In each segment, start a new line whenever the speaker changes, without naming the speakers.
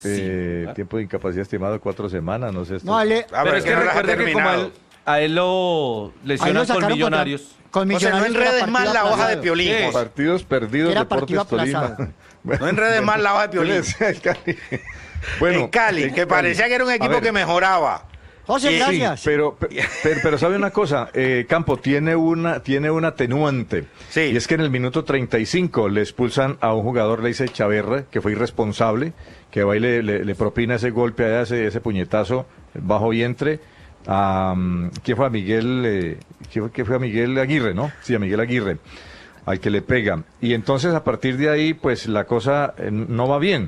Tiempo de incapacidad estimado 4 semanas, no sé.
No, Ale,
pero es que recuerda que como a él lo lesionan con Millonarios.
Con Millonarios.
O sea, no enredes más la hoja de Piolín.
Sí. Partidos perdidos, Deportes Tolima.
No enredes más la hoja de Piolín.
Bueno,
en Cali, que parecía que era un equipo que mejoraba.
José, gracias.
Sí, pero sabe una cosa, Campo tiene una atenuante.
Sí.
Y es que en el minuto 35 le expulsan a un jugador, le dice Chaverra, que fue irresponsable, que va y le propina ese golpe allá, ese puñetazo bajo vientre. ¿Quién fue? A Miguel, ¿quién fue? A Miguel Aguirre, ¿no? Sí, a Miguel Aguirre, al que le pega. Y entonces a partir de ahí, pues la cosa no va bien,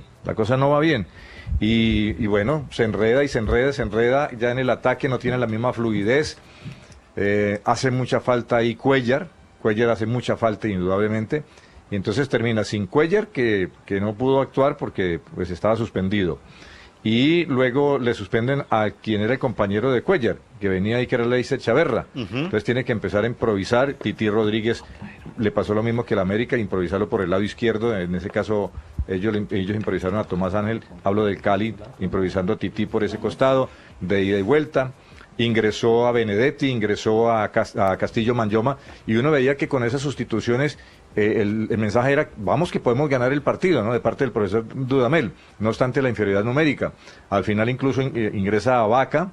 Y bueno, se enreda, ya en el ataque no tiene la misma fluidez, hace mucha falta ahí Cuellar hace mucha falta indudablemente, y entonces termina sin Cuellar, que no pudo actuar porque pues estaba suspendido, y luego le suspenden a quien era el compañero de Cuellar, que venía ahí, que era Leiser Chaverra. Entonces tiene que empezar a improvisar. Titi Rodríguez le pasó lo mismo que el América, improvisarlo por el lado izquierdo. En ese caso ellos improvisaron a Tomás Ángel, hablo del Cali, improvisando a Titi por ese costado, de ida y vuelta. Ingresó a Benedetti, ingresó a Castillo Manyoma, y uno veía que con esas sustituciones el mensaje era, vamos que podemos ganar el partido, ¿no? De parte del profesor Dudamel, no obstante la inferioridad numérica. Al final incluso ingresa a Vaca,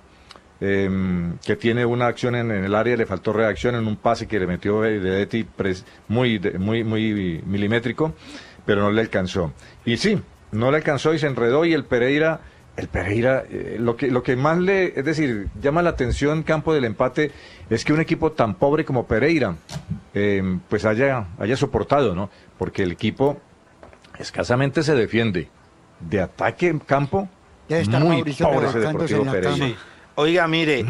que tiene una acción en el área, le faltó reacción en un pase que le metió Benedetti muy milimétrico, pero no le alcanzó. Y sí, no le alcanzó y se enredó, y el Pereira, lo que más es decir, llama la atención, Campo, del empate, es que un equipo tan pobre como Pereira, pues haya soportado, ¿no? Porque el equipo escasamente se defiende. De ataque, Campo, muy pobre ese Deportivo Pereira.
Sí. Oiga, mire,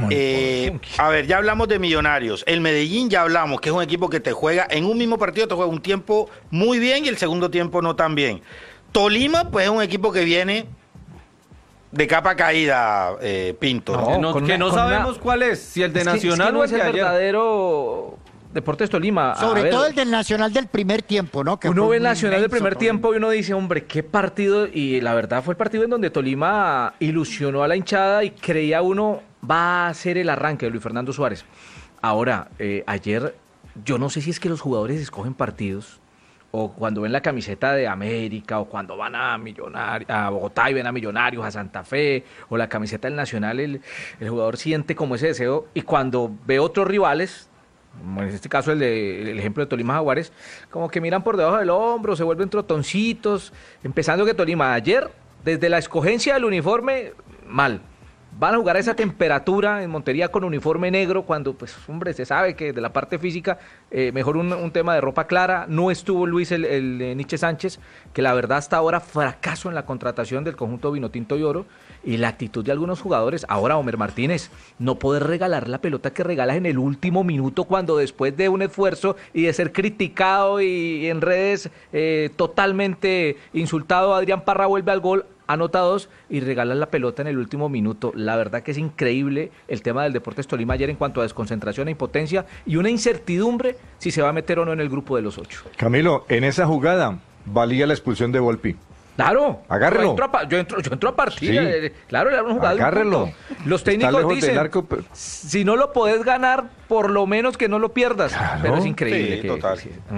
a ver, ya hablamos de Millonarios. El Medellín ya hablamos, que es un equipo que te juega, en un mismo partido te juega un tiempo muy bien y el segundo tiempo no tan bien. Tolima, pues es un equipo que viene de capa caída, Pinto.
No sabemos cuál es, si el de Nacional o el de ayer.
Verdadero Deportes Tolima.
Sobre todo el del Nacional del primer tiempo, ¿no? Que
uno ve el Nacional del primer tiempo y uno dice, hombre, qué partido, y la verdad fue el partido en donde Tolima ilusionó a la hinchada y creía uno va a ser el arranque de Luis Fernando Suárez. Ahora, ayer, yo no sé si es que los jugadores escogen partidos, o cuando ven la camiseta de América, o cuando van a Bogotá y ven a Millonarios, a Santa Fe, o la camiseta del Nacional, el jugador siente como ese deseo, y cuando ve otros rivales, como en este caso el ejemplo de Tolima Jaguares, como que miran por debajo del hombro, se vuelven trotoncitos, empezando que Tolima ayer, desde la escogencia del uniforme, mal. Van a jugar a esa temperatura en Montería con uniforme negro, cuando, pues, hombre, se sabe que de la parte física, mejor un tema de ropa clara. No estuvo Luis el Nietzsche Sánchez, que la verdad hasta ahora fracaso en la contratación del conjunto Vinotinto y Oro, y la actitud de algunos jugadores. Ahora, Homer Martínez, no poder regalar la pelota que regalas en el último minuto, cuando después de un esfuerzo y de ser criticado y en redes totalmente insultado, Adrián Parra vuelve al gol, anota 2 y regalan la pelota en el último minuto. La verdad que es increíble el tema del Deportes Tolima ayer en cuanto a desconcentración e impotencia y una incertidumbre si se va a meter o no en el grupo de los 8.
Camilo, en esa jugada valía la expulsión de Volpi.
Claro,
agárrelo.
Yo entro a partir, sí. Claro, era un jugador.
Agárrelo.
Los técnicos dicen,
arco,
si no lo podés ganar, por lo menos que no lo pierdas. Claro. Pero es increíble.
Sí, total.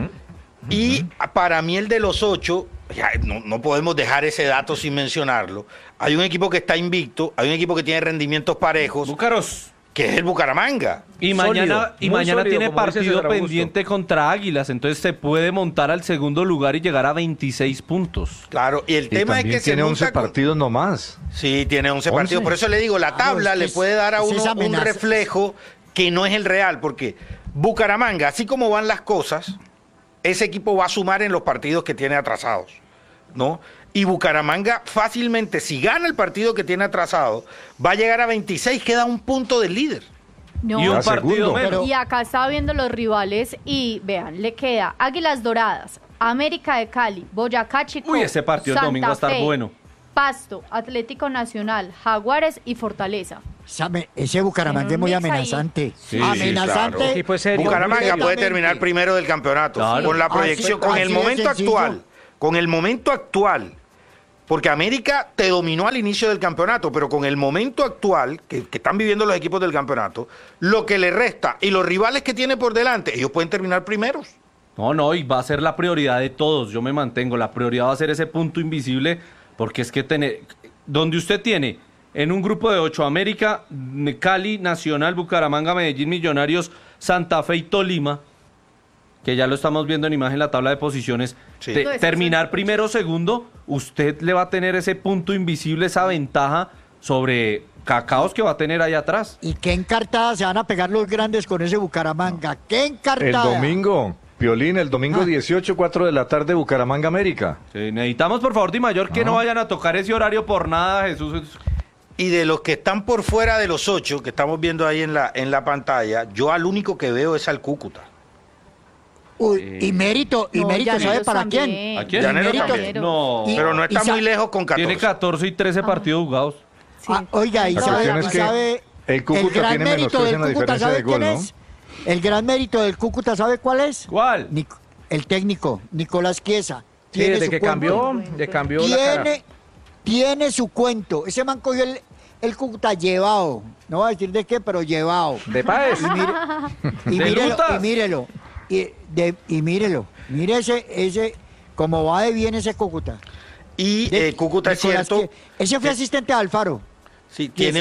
Y para mí el de los 8, ya, no podemos dejar ese dato sin mencionarlo. Hay un equipo que está invicto, hay un equipo que tiene rendimientos parejos.
Búcaros.
Que es el Bucaramanga.
Y mañana tiene partido pendiente contra Águilas, entonces se puede montar al segundo lugar y llegar a 26 puntos.
Claro, y el tema es que
tiene 11 partidos nomás.
Sí, tiene 11 partidos, por eso le digo, la tabla le puede dar a uno un reflejo que no es el real, porque Bucaramanga, así como van las cosas, ese equipo va a sumar en los partidos que tiene atrasados, ¿no? Y Bucaramanga fácilmente, si gana el partido que tiene atrasado, va a llegar a 26, queda un punto del líder.
No,
y un partido menos.
Y acá estaba viendo los rivales y vean, le queda Águilas Doradas, América de Cali, Boyacá Chico,
Uy, ese partido el domingo va a estar bueno.
Pasto, Atlético Nacional, Jaguares y Fortaleza.
Ese Bucaramanga es muy amenazante.
Sí,
amenazante.
Sí, claro. Bucaramanga puede terminar primero del campeonato, claro, con la proyección, con el momento actual. Con el momento actual, Porque América te dominó al inicio del campeonato, pero con el momento actual que están viviendo los equipos del campeonato, lo que le resta y los rivales que tiene por delante, ellos pueden terminar primeros.
No, y va a ser la prioridad de todos, yo me mantengo, la prioridad va a ser ese punto invisible, porque es que donde usted tiene en un grupo de 8, América, Cali, Nacional, Bucaramanga, Medellín, Millonarios, Santa Fe y Tolima, que ya lo estamos viendo en imagen en la tabla de posiciones,
sí.
Terminar primero o segundo, usted le va a tener ese punto invisible, esa ventaja sobre Cacaos que va a tener ahí atrás.
¿Y qué encartada se van a pegar los grandes con ese Bucaramanga? ¿Qué encartada?
El domingo, Piolín, el domingo 18, 4 de la tarde, Bucaramanga, América.
Sí, necesitamos, por favor, Di Mayor, que no vayan a tocar ese horario por nada, Jesús.
Y de los que están por fuera de los 8, que estamos viendo ahí en la pantalla, yo al único que veo es al Cúcuta.
Uy, y mérito, ¿sabe para quién?
¿A quién?
Llanero
Mérito.
también.
No.
Pero no está muy lejos con 14.
Tiene 14 y 13 partidos jugados.
Sí.
Oiga, y
La cuestión es que
sabe
el Cúcuta
gran
tiene menos
mérito
3
del
en la
Cúcuta,
diferencia
¿sabe
de gol,
quién
¿no?
es? El gran mérito del Cúcuta, ¿sabe cuál es?
¿Cuál?
El técnico, Nicolás Chiesa.
Sí,
Tiene
desde
su
que
cuento.
cambió la cara.
Tiene su cuento. Ese man cogió el Cúcuta llevado. No voy a decir de qué, pero llevado.
De Páez.
Y mírelo. Y mírelo. Mire ese, como va de bien ese Cúcuta.
Y Cúcuta es
Nicolás
cierto.
Ese fue asistente de Alfaro.
Sí, tiene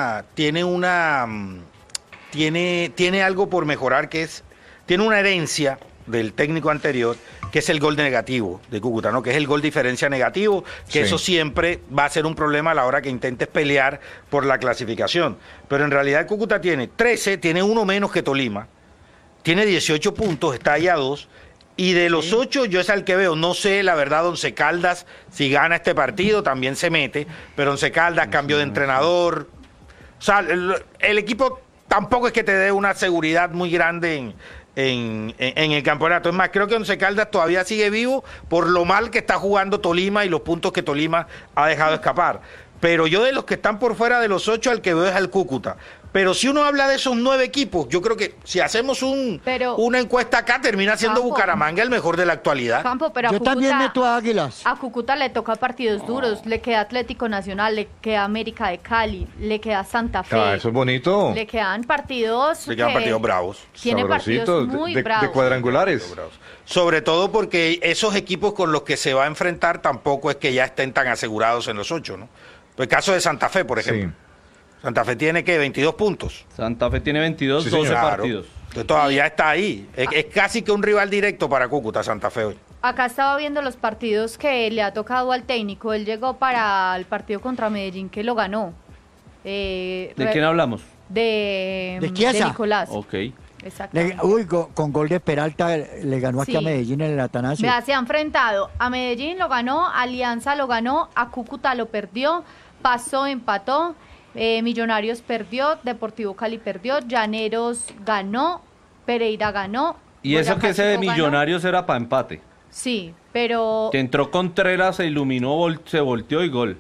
algo por mejorar, tiene una herencia del técnico anterior, que es el gol negativo de Cúcuta, ¿no? Que es el gol diferencia negativo, que
Sí.
eso siempre va a ser un problema a la hora que intentes pelear por la clasificación. Pero en realidad Cúcuta tiene 13, tiene uno menos que Tolima, tiene 18 puntos, está ahí a 2, y de los 8 yo es al que veo. No sé, la verdad, Once Caldas, si gana este partido, también se mete, pero Once Caldas, cambio de entrenador. O sea, el equipo tampoco es que te dé una seguridad muy grande en el campeonato. Es más, creo que Once Caldas todavía sigue vivo por lo mal que está jugando Tolima y los puntos que Tolima ha dejado escapar. Pero yo de los que están por fuera de los 8, al que veo es al Cúcuta. Pero si uno habla de esos 9 equipos, yo creo que si hacemos una encuesta acá, termina siendo
Campo.
Bucaramanga el mejor de la actualidad.
Campo, pero a
Yo
Cúcuta,
también meto a Águilas.
a Cúcuta le toca partidos duros, le queda Atlético Nacional, le queda América de Cali, le queda Santa Fe.
Ah, eso es bonito.
Le quedan partidos.
Le quedan partidos bravos.
Tiene partidos
Sabrositos,
muy
de
bravos.
cuadrangulares.
Sobre todo porque esos equipos con los que se va a enfrentar tampoco es que ya estén tan asegurados en los 8, ¿no? El caso de Santa Fe, por ejemplo.
Sí.
Santa Fe tiene, ¿qué? 22 puntos.
Santa Fe tiene 22,
Sí,
12
señor.
Claro.
partidos.
Entonces todavía está ahí. Es casi que un rival directo para Cúcuta, Santa Fe hoy.
Acá estaba viendo los partidos que le ha tocado al técnico. Él llegó para el partido contra Medellín, que lo ganó.
¿De quién hablamos?
¿De Chiesa?
Nicolás.
Ok.
Exacto.
Con gol de Peralta le ganó aquí
Sí.
a Medellín en el Atanasio.
Vea, se ha enfrentado a Medellín, lo ganó, Alianza lo ganó, a Cúcuta lo perdió, pasó, empató, Millonarios perdió, Deportivo Cali perdió, Llaneros ganó, Pereira ganó.
Y eso
Boyacá
que ese de
Chico ganó.
Millonarios era para empate.
Sí, pero...
Que entró Contreras, se iluminó, se volteó y gol.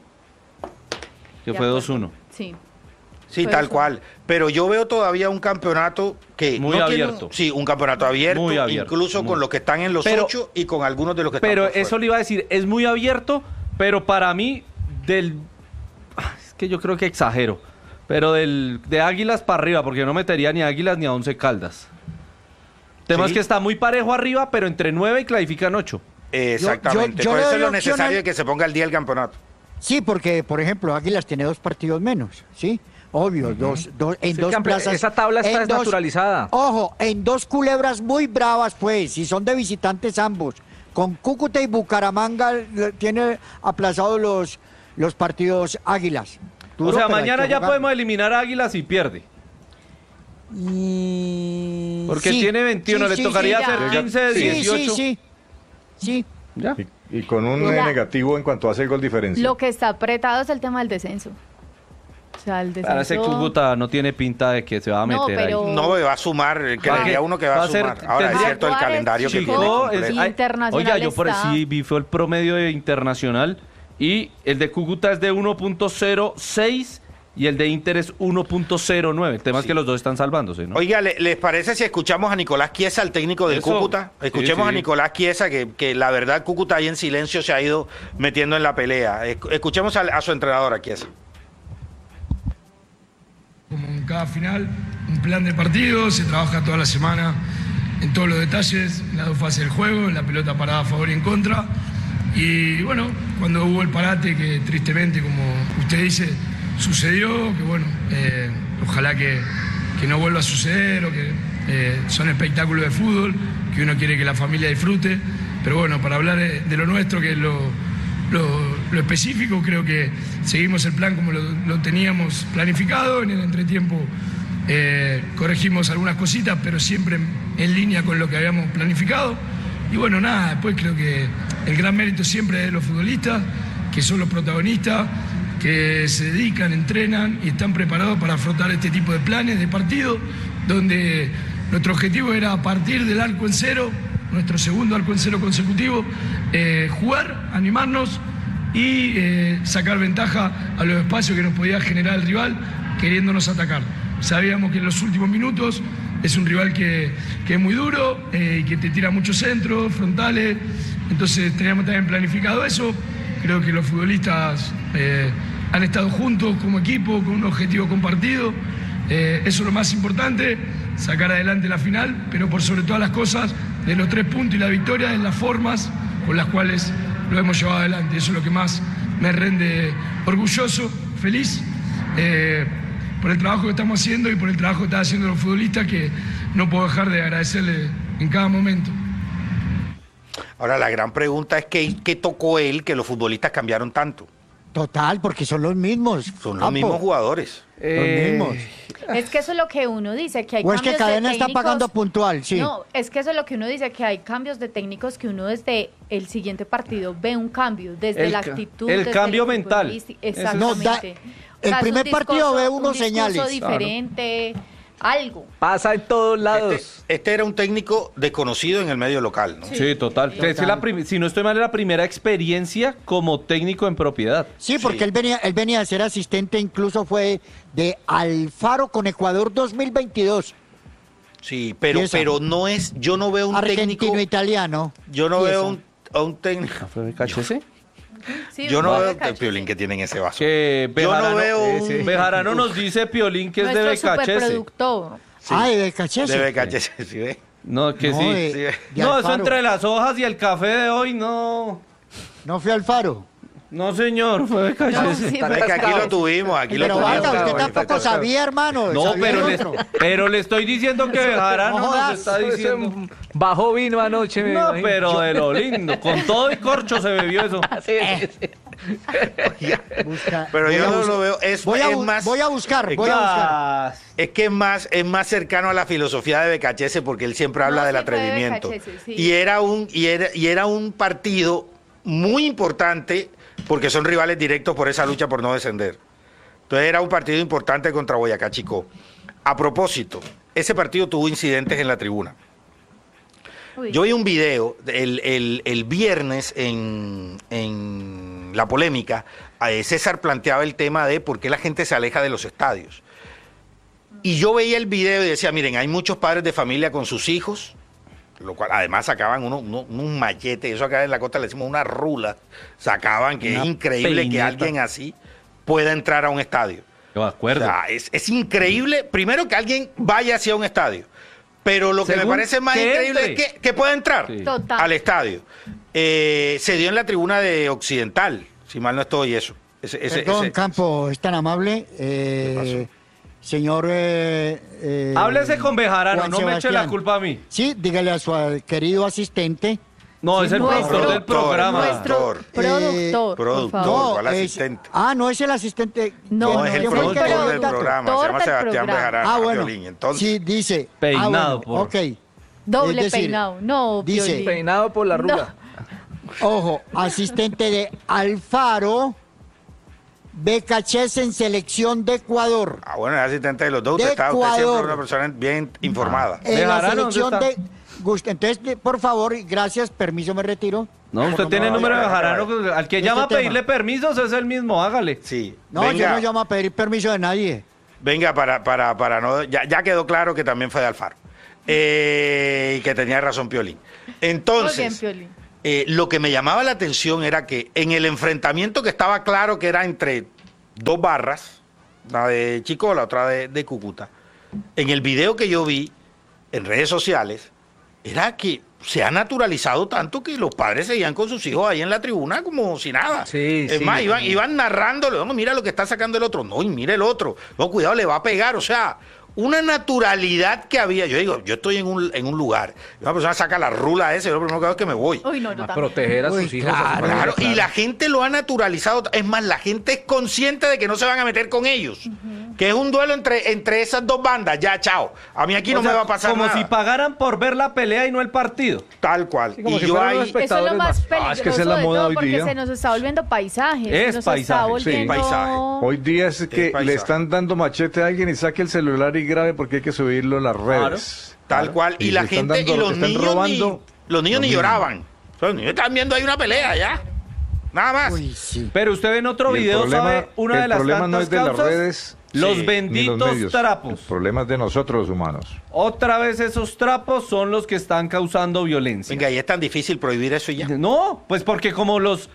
Que
De
fue
acuerdo.
2-1.
Sí.
Sí,
Fue
tal
eso.
cual. Pero yo veo todavía un campeonato que...
Muy
no tiene
abierto.
sí, un campeonato abierto,
Muy abierto,
incluso
muy.
con los que están en los
Pero-
8 y con algunos de los que están
Pero
por fuera.
eso le iba a decir, es muy abierto, pero para mí, es que yo creo que exagero, pero de Águilas para arriba, porque yo no metería ni a Águilas ni a Once Caldas. El tema
Sí.
es que está muy parejo arriba, pero entre 9 y clasifican 8.
Exactamente.
yo
Por
le
eso
doy
es lo
opción
necesario
al-
de que se ponga al día el campeonato.
Sí, porque, por ejemplo, Águilas tiene 2 partidos menos, ¿sí? Obvio, en
Sí,
dos
campeón,
plazas.
esa tabla está
en dos-
desnaturalizada.
Ojo, en 2 culebras muy bravas, pues, si son de visitantes ambos. Con Cúcuta y Bucaramanga tiene aplazados los partidos Águilas. Duro,
O sea,
pero hay
mañana
que
ya
jugar.
podemos eliminar a Águilas y pierde. Porque
Sí,
tiene 21,
sí,
le
sí,
tocaría
sí,
hacer
ya.
15 de
Sí,
18.
sí.
Ya.
Y con un
Mira.
negativo en cuanto hace el gol diferencia.
Lo que está apretado es el tema del descenso. O sea, el descenso...
Para ese Cúcuta no tiene pinta de que se va a
No,
meter
pero-
ahí.
No, va a sumar, creería uno que va
va
a
a ser-
sumar. Ahora, es
tendría-
cierto el
Juárez,
calendario que
Chico,
tiene
Chico,
completo.
Internacional
oiga, yo por
está.
sí fue el promedio de internacional y el de Cúcuta es de 1.06 y el de Inter es 1.09. El tema es que los dos están salvándose, ¿no?
Oiga, ¿les parece si escuchamos a Nicolás Chiesa, el técnico del Cúcuta? Escuchemos a Nicolás Chiesa, que la verdad Cúcuta ahí en silencio se ha ido metiendo en la pelea. Escuchemos a su entrenador, a Chiesa.
Como en cada final, un plan de partido, se trabaja toda la semana en todos los detalles, en las dos fases del juego, en la pelota parada a favor y en contra. Y bueno, cuando hubo el parate, que tristemente, como usted dice, sucedió, que bueno, ojalá que no vuelva a suceder, o que son espectáculos de fútbol, que uno quiere que la familia disfrute. Pero bueno, para hablar de lo nuestro, que es lo específico, creo que seguimos el plan como lo teníamos planificado. En el entretiempo corregimos algunas cositas, pero siempre en línea con lo que habíamos planificado. Y bueno, nada, después creo que el gran mérito siempre es de los futbolistas, que son los protagonistas, que se dedican, entrenan y están preparados para afrontar este tipo de planes de partido, donde nuestro objetivo era partir del arco en cero, nuestro segundo arco en cero consecutivo, jugar, animarnos y sacar ventaja a los espacios que nos podía generar el rival queriéndonos atacar. Sabíamos que en los últimos minutos es un rival que es muy duro y que te tira muchos centros, frontales, entonces teníamos también planificado eso. Creo que los futbolistas han estado juntos como equipo, con un objetivo compartido. Eso es lo más importante, sacar adelante la final, pero por sobre todas las cosas, de los 3 puntos y la victoria, en las formas con las cuales lo hemos llevado adelante. Eso es lo que más me rende orgulloso, feliz, por el trabajo que estamos haciendo y por el trabajo que están haciendo los futbolistas, que no puedo dejar de agradecerle en cada momento.
Ahora, la gran pregunta es ¿qué tocó él que los futbolistas cambiaron tanto?
Total, porque son los mismos.
Son los mismos jugadores.
Los mismos.
Es que eso es lo que uno dice, que hay
o es
cambios
que Cadena
de
está
técnicos.
pagando puntual, sí.
No, es que eso es lo que uno dice, que hay cambios de técnicos que uno desde el siguiente partido ve un cambio, desde la actitud.
El
desde
cambio
lo
mental.
Exactamente.
No, el primer partido ve unos señales.
Diferente, algo.
Pasa en todos lados.
Este era un técnico desconocido en el medio local, ¿no?
Sí, total. Es si no estoy mal, es la primera experiencia como técnico en propiedad.
Sí, porque él venía a ser asistente, incluso fue de Alfaro con Ecuador 2022.
Sí, pero no es, yo no veo un técnico
argentino-italiano.
Yo no veo un técnico.
¿Fue BKHC?
Sí,
yo no veo
BKHC.
el Piolín que tiene en ese vaso.
Que
Bejarano,
yo no veo Bejarano nos dice Piolín que es de
Nuestro
BKHC.
superproductor.
Sí,
de BKHC.
De BKHC, ¿sí ve?
No, que
No,
sí.
de
No, eso
Alfaro.
entre las hojas y el café de hoy, no.
No fue Alfaro.
No, señor, fue BKHC.
No, sí,
Es que aquí lo tuvimos,
Pero Vargas, usted tampoco sabía, hermano.
No,
sabía el otro.
pero le estoy diciendo que Bejarano
No
nos
jodas,
está diciendo.
Bajó vino anoche, me
No,
imagino.
pero de lo lindo. Con todo y corcho se bebió eso.
Pero yo no lo veo. Es más.
Voy a buscar.
Es que es más cercano a la filosofía de BKHS, porque él siempre habla
No,
del
sí fue de
atrevimiento.
BKHS, sí.
Y era un partido muy importante, porque son rivales directos por esa lucha por no descender. Entonces era un partido importante contra Boyacá Chicó. A propósito, ese partido tuvo incidentes en la tribuna.
Uy.
Yo vi un video el viernes en la polémica. César planteaba el tema de por qué la gente se aleja de los estadios. Y yo veía el video y decía, miren, hay muchos padres de familia con sus hijos, lo cual además sacaban un machete, eso acá en la costa le decimos una rula, sacaban, que es increíble que alguien así pueda entrar a un estadio.
De acuerdo.
O sea, es increíble, primero, que alguien vaya hacia un estadio, pero lo que me parece más increíble es que pueda entrar al estadio. Se dio en la tribuna de Occidental, si mal no estoy, eso.
Perdón, Campo, es tan amable.
¿Qué pasó?
Señor...
Háblese con Bejarano,
Juan
no me eche la
Sebastián.
culpa a mí.
Sí, dígale a su querido asistente.
No, es el productor del programa.
Nuestro productor, por favor.
¿Cuál asistente?
No es el asistente.
No, es el
¿quién fue
productor
que dio el
del
dato?
programa, se llama Sebastián Bejarano.
Bueno,
Piolín. Entonces,
sí, dice...
Peinado por-
Ok.
Doble
Es decir,
peinado. No,
dice-
Piolín.
Peinado por la rula.
Ojo, asistente de Alfaro, BKHS en selección de Ecuador.
bueno, es asistente de los dos.
De
Usted siempre
Ecuador.
una persona bien informada.
En la
Bejarano, ¿dónde
selección
está?
de... Entonces, por favor, y gracias, permiso, me retiro.
No, usted tiene el número de Bejarano, al que llama a pedirle
tema.
permisos es el mismo, hágale.
Sí.
No,
venga,
yo no llamo a pedir permiso de nadie.
Venga, para no... Ya quedó claro que también fue de Alfaro. Y que tenía razón Piolín. Entonces,
Muy bien, Piolín.
lo que me llamaba la atención era que en el enfrentamiento que estaba claro que era entre dos barras, la de Chico, la otra de Cúcuta, en el video que yo vi en redes sociales, era que se ha naturalizado tanto que los padres seguían con sus hijos ahí en la tribuna como si nada.
Sí,
es
sí,
más,
sí.
iban narrándole, no, mira lo que está sacando el otro, no, y mira el otro, no, cuidado, le va a pegar, o sea, una naturalidad que había. Yo digo, yo estoy en un lugar, una persona saca la rula ese, yo lo primero que hago es que me voy.
Uy, no, yo
A
también.
proteger a sus hijos.
claro.
Claro, y la gente lo ha naturalizado. Es más, la gente es consciente de que no se van a meter con ellos. Que es un duelo entre esas dos bandas. Ya, chao. A mí aquí no
O sea,
me va a pasar
como
nada.
si pagaran por ver la pelea y no el partido.
Tal cual.
Sí, como
y
si
yo
fueran
ahí...
los
Eso es lo
espectadores
más
más.
peligroso
es que esa es la
de
moda
todo,
hoy
porque
día.
se nos está volviendo paisaje.
Es
se nos
paisaje,
está
sí.
volviendo...
Paisaje.
Hoy día es que
paisaje.
le están dando machete a alguien y saque el celular y grabe porque hay que subirlo a las redes.
Tal cual. Y la
se están
gente,
dando
y
lo
los
que están
niños
robando,
los niños
lo
ni
mismo.
lloraban. Los niños estaban viendo ahí una pelea ya. Nada más.
Uy, sí.
Pero usted ve en otro
Y el
video,
problema-
¿sabe? Una de
el
las
problema
tantas
no es de las
causas,
redes,
los
sí,
ni los
benditos
medios.
trapos.
El problema es de nosotros los humanos.
Otra vez esos trapos son los que están causando violencia.
Venga, y es tan difícil prohibir eso y ya.
No, pues porque como los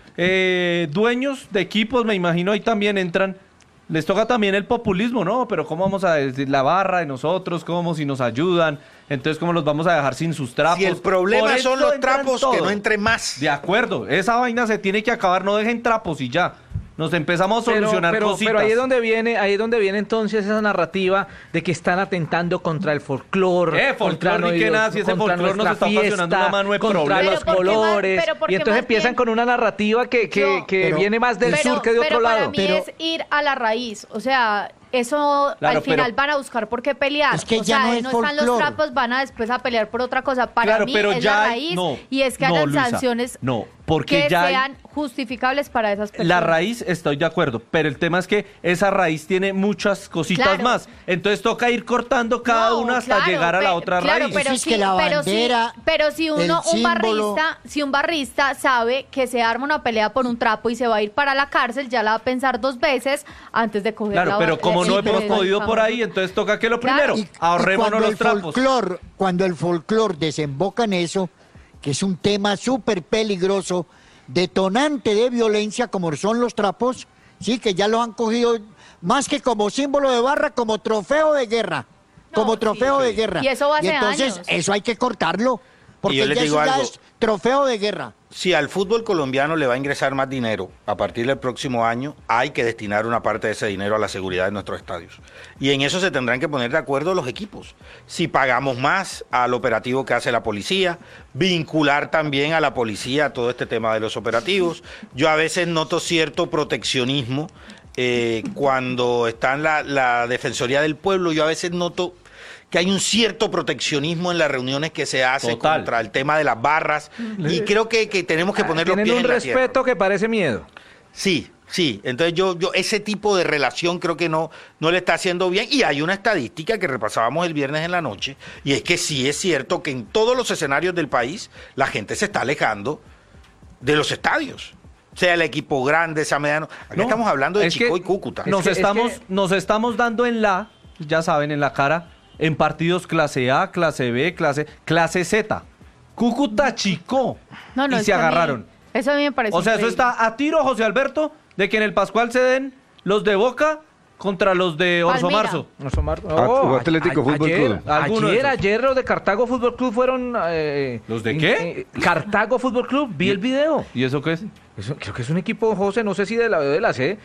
dueños de equipos, me imagino, ahí también entran, les toca también el populismo, ¿no? Pero ¿cómo vamos a decir la barra de nosotros? ¿Cómo si nos ayudan? Entonces, ¿cómo los vamos a dejar sin sus trapos?
Si el problema
Por
son
eso
los
entran
trapos,
todos.
que no entre más.
De acuerdo, esa vaina se tiene que acabar, no dejen trapos y ya. Nos empezamos a solucionar cositas.
Pero ahí es donde viene entonces esa narrativa de que están atentando contra el folclore.
Folclore ni que nada, si ese folclore nos está ocasionando una mano de
contra
problemas.
los
Pero ¿por qué más-
colores.
pero por
Y
qué
entonces
más
empiezan
bien?
con una narrativa que
Pero-
viene más del sur que de otro
pero
lado.
para mí es ir a la raíz, o sea, eso
Claro,
al final
pero-
van a buscar por qué pelear.
Es que
o
ya
sea,
no es
están los
folclore.
trapos, van a después a pelear por otra cosa. Para
Claro,
mí
pero
es
ya
la
hay-
raíz
no,
y es que
no,
hayan
Luisa,
sanciones
no, porque
que
ya hay-
sean justificables para esas personas.
La raíz, estoy de acuerdo, pero el tema es que esa raíz tiene muchas cositas
Claro.
más. Entonces toca ir cortando cada
No,
una hasta
claro,
llegar a la
pe-
otra
claro,
raíz.
Pero
Sí, es
sí,
que la
pero sí,
bandera,
pero si
el
uno,
símbolo-
si un barrista sabe que se arma una pelea por un trapo y se va a ir para la cárcel, ya la va a pensar 2 veces antes de coger
Claro,
la
pero como
sí,
no
pero
hemos podido por ahí, entonces toca que lo
Claro.
primero, ahorrémonos los trapos.
Cuando el folclore desemboca en eso, que es un tema súper peligroso, detonante de violencia como son los trapos, sí, que ya los han cogido más que como símbolo de barra, como trofeo de guerra.
No,
Como trofeo
sí.
de guerra.
Y eso va hace
entonces
años.
eso hay que cortarlo, porque
yo les
ya
digo
eso ya
algo.
es trofeo de guerra.
Si al fútbol colombiano le va a ingresar más dinero a partir del próximo año, hay que destinar una parte de ese dinero a la seguridad de nuestros estadios. Y en eso se tendrán que poner de acuerdo los equipos. Si pagamos más al operativo que hace la policía, vincular también a la policía a todo este tema de los operativos. Yo a veces noto cierto proteccionismo cuando está en la Defensoría del Pueblo, yo a veces noto que hay un cierto proteccionismo en las reuniones que se hacen
Total.
contra el tema de las barras y creo que tenemos que poner los
Tienen
pies
un
en la tierra.
respeto que parece miedo.
Sí, sí. Entonces yo ese tipo de relación creo que no le está haciendo bien. Y hay una estadística que repasábamos el viernes en la noche, y es que sí es cierto que en todos los escenarios del país la gente se está alejando de los estadios. Sea el equipo grande, sea mediano. Aquí
No,
estamos hablando de
es
Chico
que
y Cúcuta.
Nos estamos dando ya saben, en la cara, en partidos clase A, clase B, clase Z. Cúcuta Chico.
No,
y
es
se
que a mí-
agarraron.
Eso a mí me parece
O sea, eso
increíble.
está a tiro, José Alberto, de que en el Pascual se den los de Boca contra los de Orso
Palmira.
Marzo.
O Atlético Fútbol Club.
Alguno de esos.
Ayer los de Cartago Fútbol Club fueron...
¿Los de qué?
Cartago Fútbol Club, vi el video.
¿Y eso qué es?
Creo que es un equipo, José, no sé si de la B o de la C,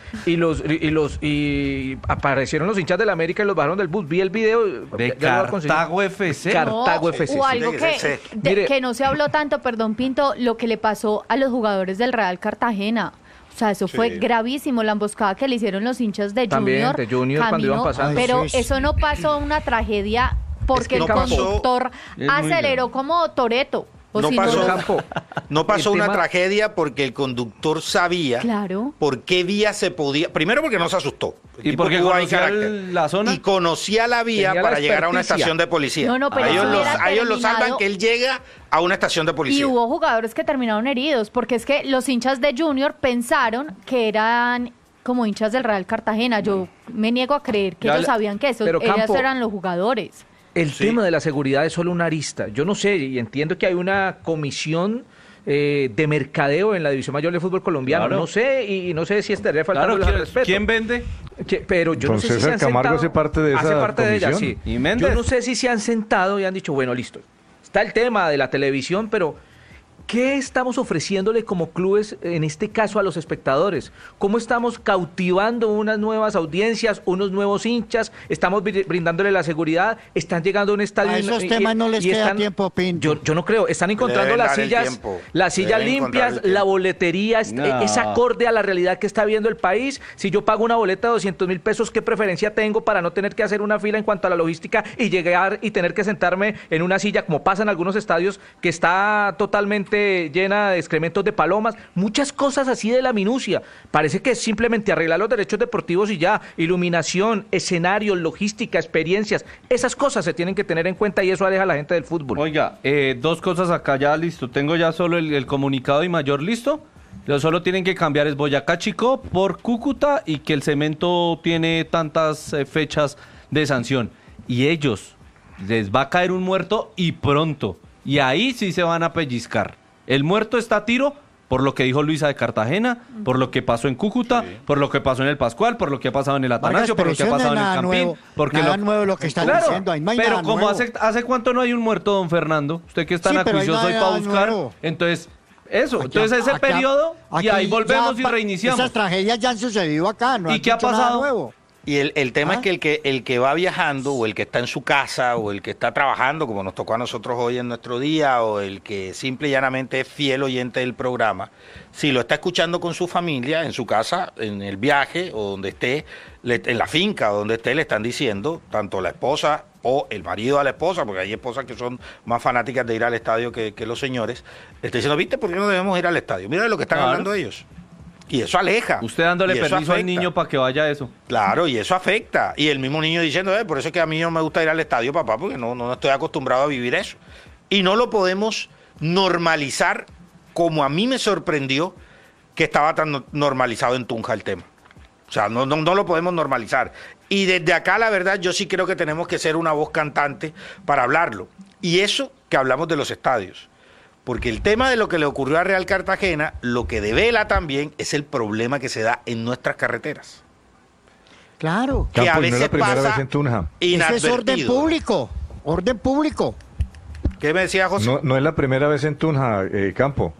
y aparecieron los hinchas de la América y los bajaron del bus. Vi el video.
De
ya lo voy a conseguir.
Cartago FC.
Cartago
No,
FC.
O algo
Tiene que ser
Mire-
que no se habló tanto, perdón, Pinto, lo que le pasó a los jugadores del Real Cartagena. O sea, eso fue gravísimo, la emboscada que le hicieron los hinchas de
También,
Junior.
de Junior, cuando iban pasando.
Pero
Ay, sí.
eso no pasó una tragedia porque
Es que
el
no pasó.
conductor
Es muy
aceleró
grave.
como Toretto.
No pasó una tragedia porque el conductor sabía por qué vía se podía. Primero porque no se asustó.
Y porque conocía la zona.
Y conocía la vía para llegar a una estación de policía.
Pero
ellos lo salvan que él llega a una estación de policía.
Y hubo jugadores que terminaron heridos, porque es que los hinchas de Junior pensaron que eran como hinchas del Real Cartagena. Yo me niego a creer que ellos sabían que ellos eran los jugadores.
El tema de la seguridad es solo una arista. Yo no sé, y entiendo que hay una comisión de mercadeo en la División Mayor de Fútbol Colombiano. No sé, y no sé si estaría faltando el respeto.
¿Quién vende?
Pero yo no sé si se han
Camargo
sentado,
hace parte de ella,
sí.
¿Y Méndez?
Yo no sé si se han sentado y han dicho, bueno, listo. Está el tema de la televisión, pero ¿qué estamos ofreciéndole como clubes, en este caso a los espectadores? ¿Cómo estamos cautivando unas nuevas audiencias, unos nuevos hinchas? ¿Estamos brindándole la seguridad? ¿Están llegando a un estadio?
A esos temas no les queda tiempo, Pinto.
Yo no creo. Están encontrando las sillas limpias, la boletería es acorde a la realidad que está viendo el país. Si yo pago una boleta de 200.000 pesos, ¿qué preferencia tengo para no tener que hacer una fila en cuanto a la logística y llegar y tener que sentarme en una silla, como pasa en algunos estadios, que está totalmente llena de excrementos de palomas? Muchas cosas así de la minucia. Parece que es simplemente arreglar los derechos deportivos y ya. Iluminación, escenarios, logística, experiencias, esas cosas se tienen que tener en cuenta y eso aleja a la gente del fútbol.
Oiga, dos cosas acá ya listo. Tengo ya solo el comunicado de Mayor listo. Solo tienen que cambiar es Boyacá Chicó por Cúcuta y que el cemento tiene tantas fechas de sanción. Y ellos les va a caer un muerto y pronto. Y ahí sí se van a pellizcar. El muerto está a tiro por lo que dijo Luisa de Cartagena, por lo que pasó en Cúcuta, por lo que pasó en el Pascual, por lo que ha pasado en el Atanasio, por lo que ha pasado en el Campín.
Nada nuevo lo que están diciendo. Ahí no hay
pero
nada
como
nuevo.
¿hace cuánto no hay un muerto, don Fernando? Usted que es tan acuicioso hoy para buscar. Nuevo. Entonces, entonces ese periodo y ahí volvemos y reiniciamos.
Esas tragedias ya han sucedido acá, no
¿Y qué ha pasado?
Nuevo.
Y el tema es que el que va viajando, o el que está en su casa, o el que está trabajando, como nos tocó a nosotros hoy en nuestro día, o el que simple y llanamente es fiel oyente del programa, si lo está escuchando con su familia, en su casa, en el viaje, o donde esté, en la finca, o donde esté, le están diciendo, tanto la esposa o el marido a la esposa, porque hay esposas que son más fanáticas de ir al estadio que los señores, le está diciendo, ¿viste por qué no debemos ir al estadio? Mira de lo que están hablando ellos. Y eso aleja.
Usted dándole permiso al niño para que vaya a eso.
Claro, y eso afecta. Y el mismo niño diciendo, por eso es que a mí no me gusta ir al estadio, papá, porque no estoy acostumbrado a vivir eso. Y no lo podemos normalizar como a mí me sorprendió que estaba tan normalizado en Tunja el tema. O sea, no lo podemos normalizar. Y desde acá, la verdad, yo sí creo que tenemos que ser una voz cantante para hablarlo. Y eso que hablamos de los estadios. Porque el tema de lo que le ocurrió a Real Cartagena, lo que devela también es el problema que se da en nuestras carreteras.
Claro.
Que a veces
no es la primera
pasa
vez en Tunja.
Eso es orden público. Orden público.
¿Qué me decía José?
No es la primera vez en Tunja, Campo.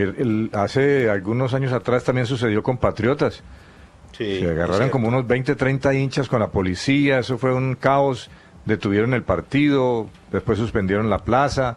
Hace algunos años atrás también sucedió con Patriotas.
Sí,
se agarraron como unos 20, 30 hinchas con la policía. Eso fue un caos. Detuvieron el partido. Después suspendieron la plaza.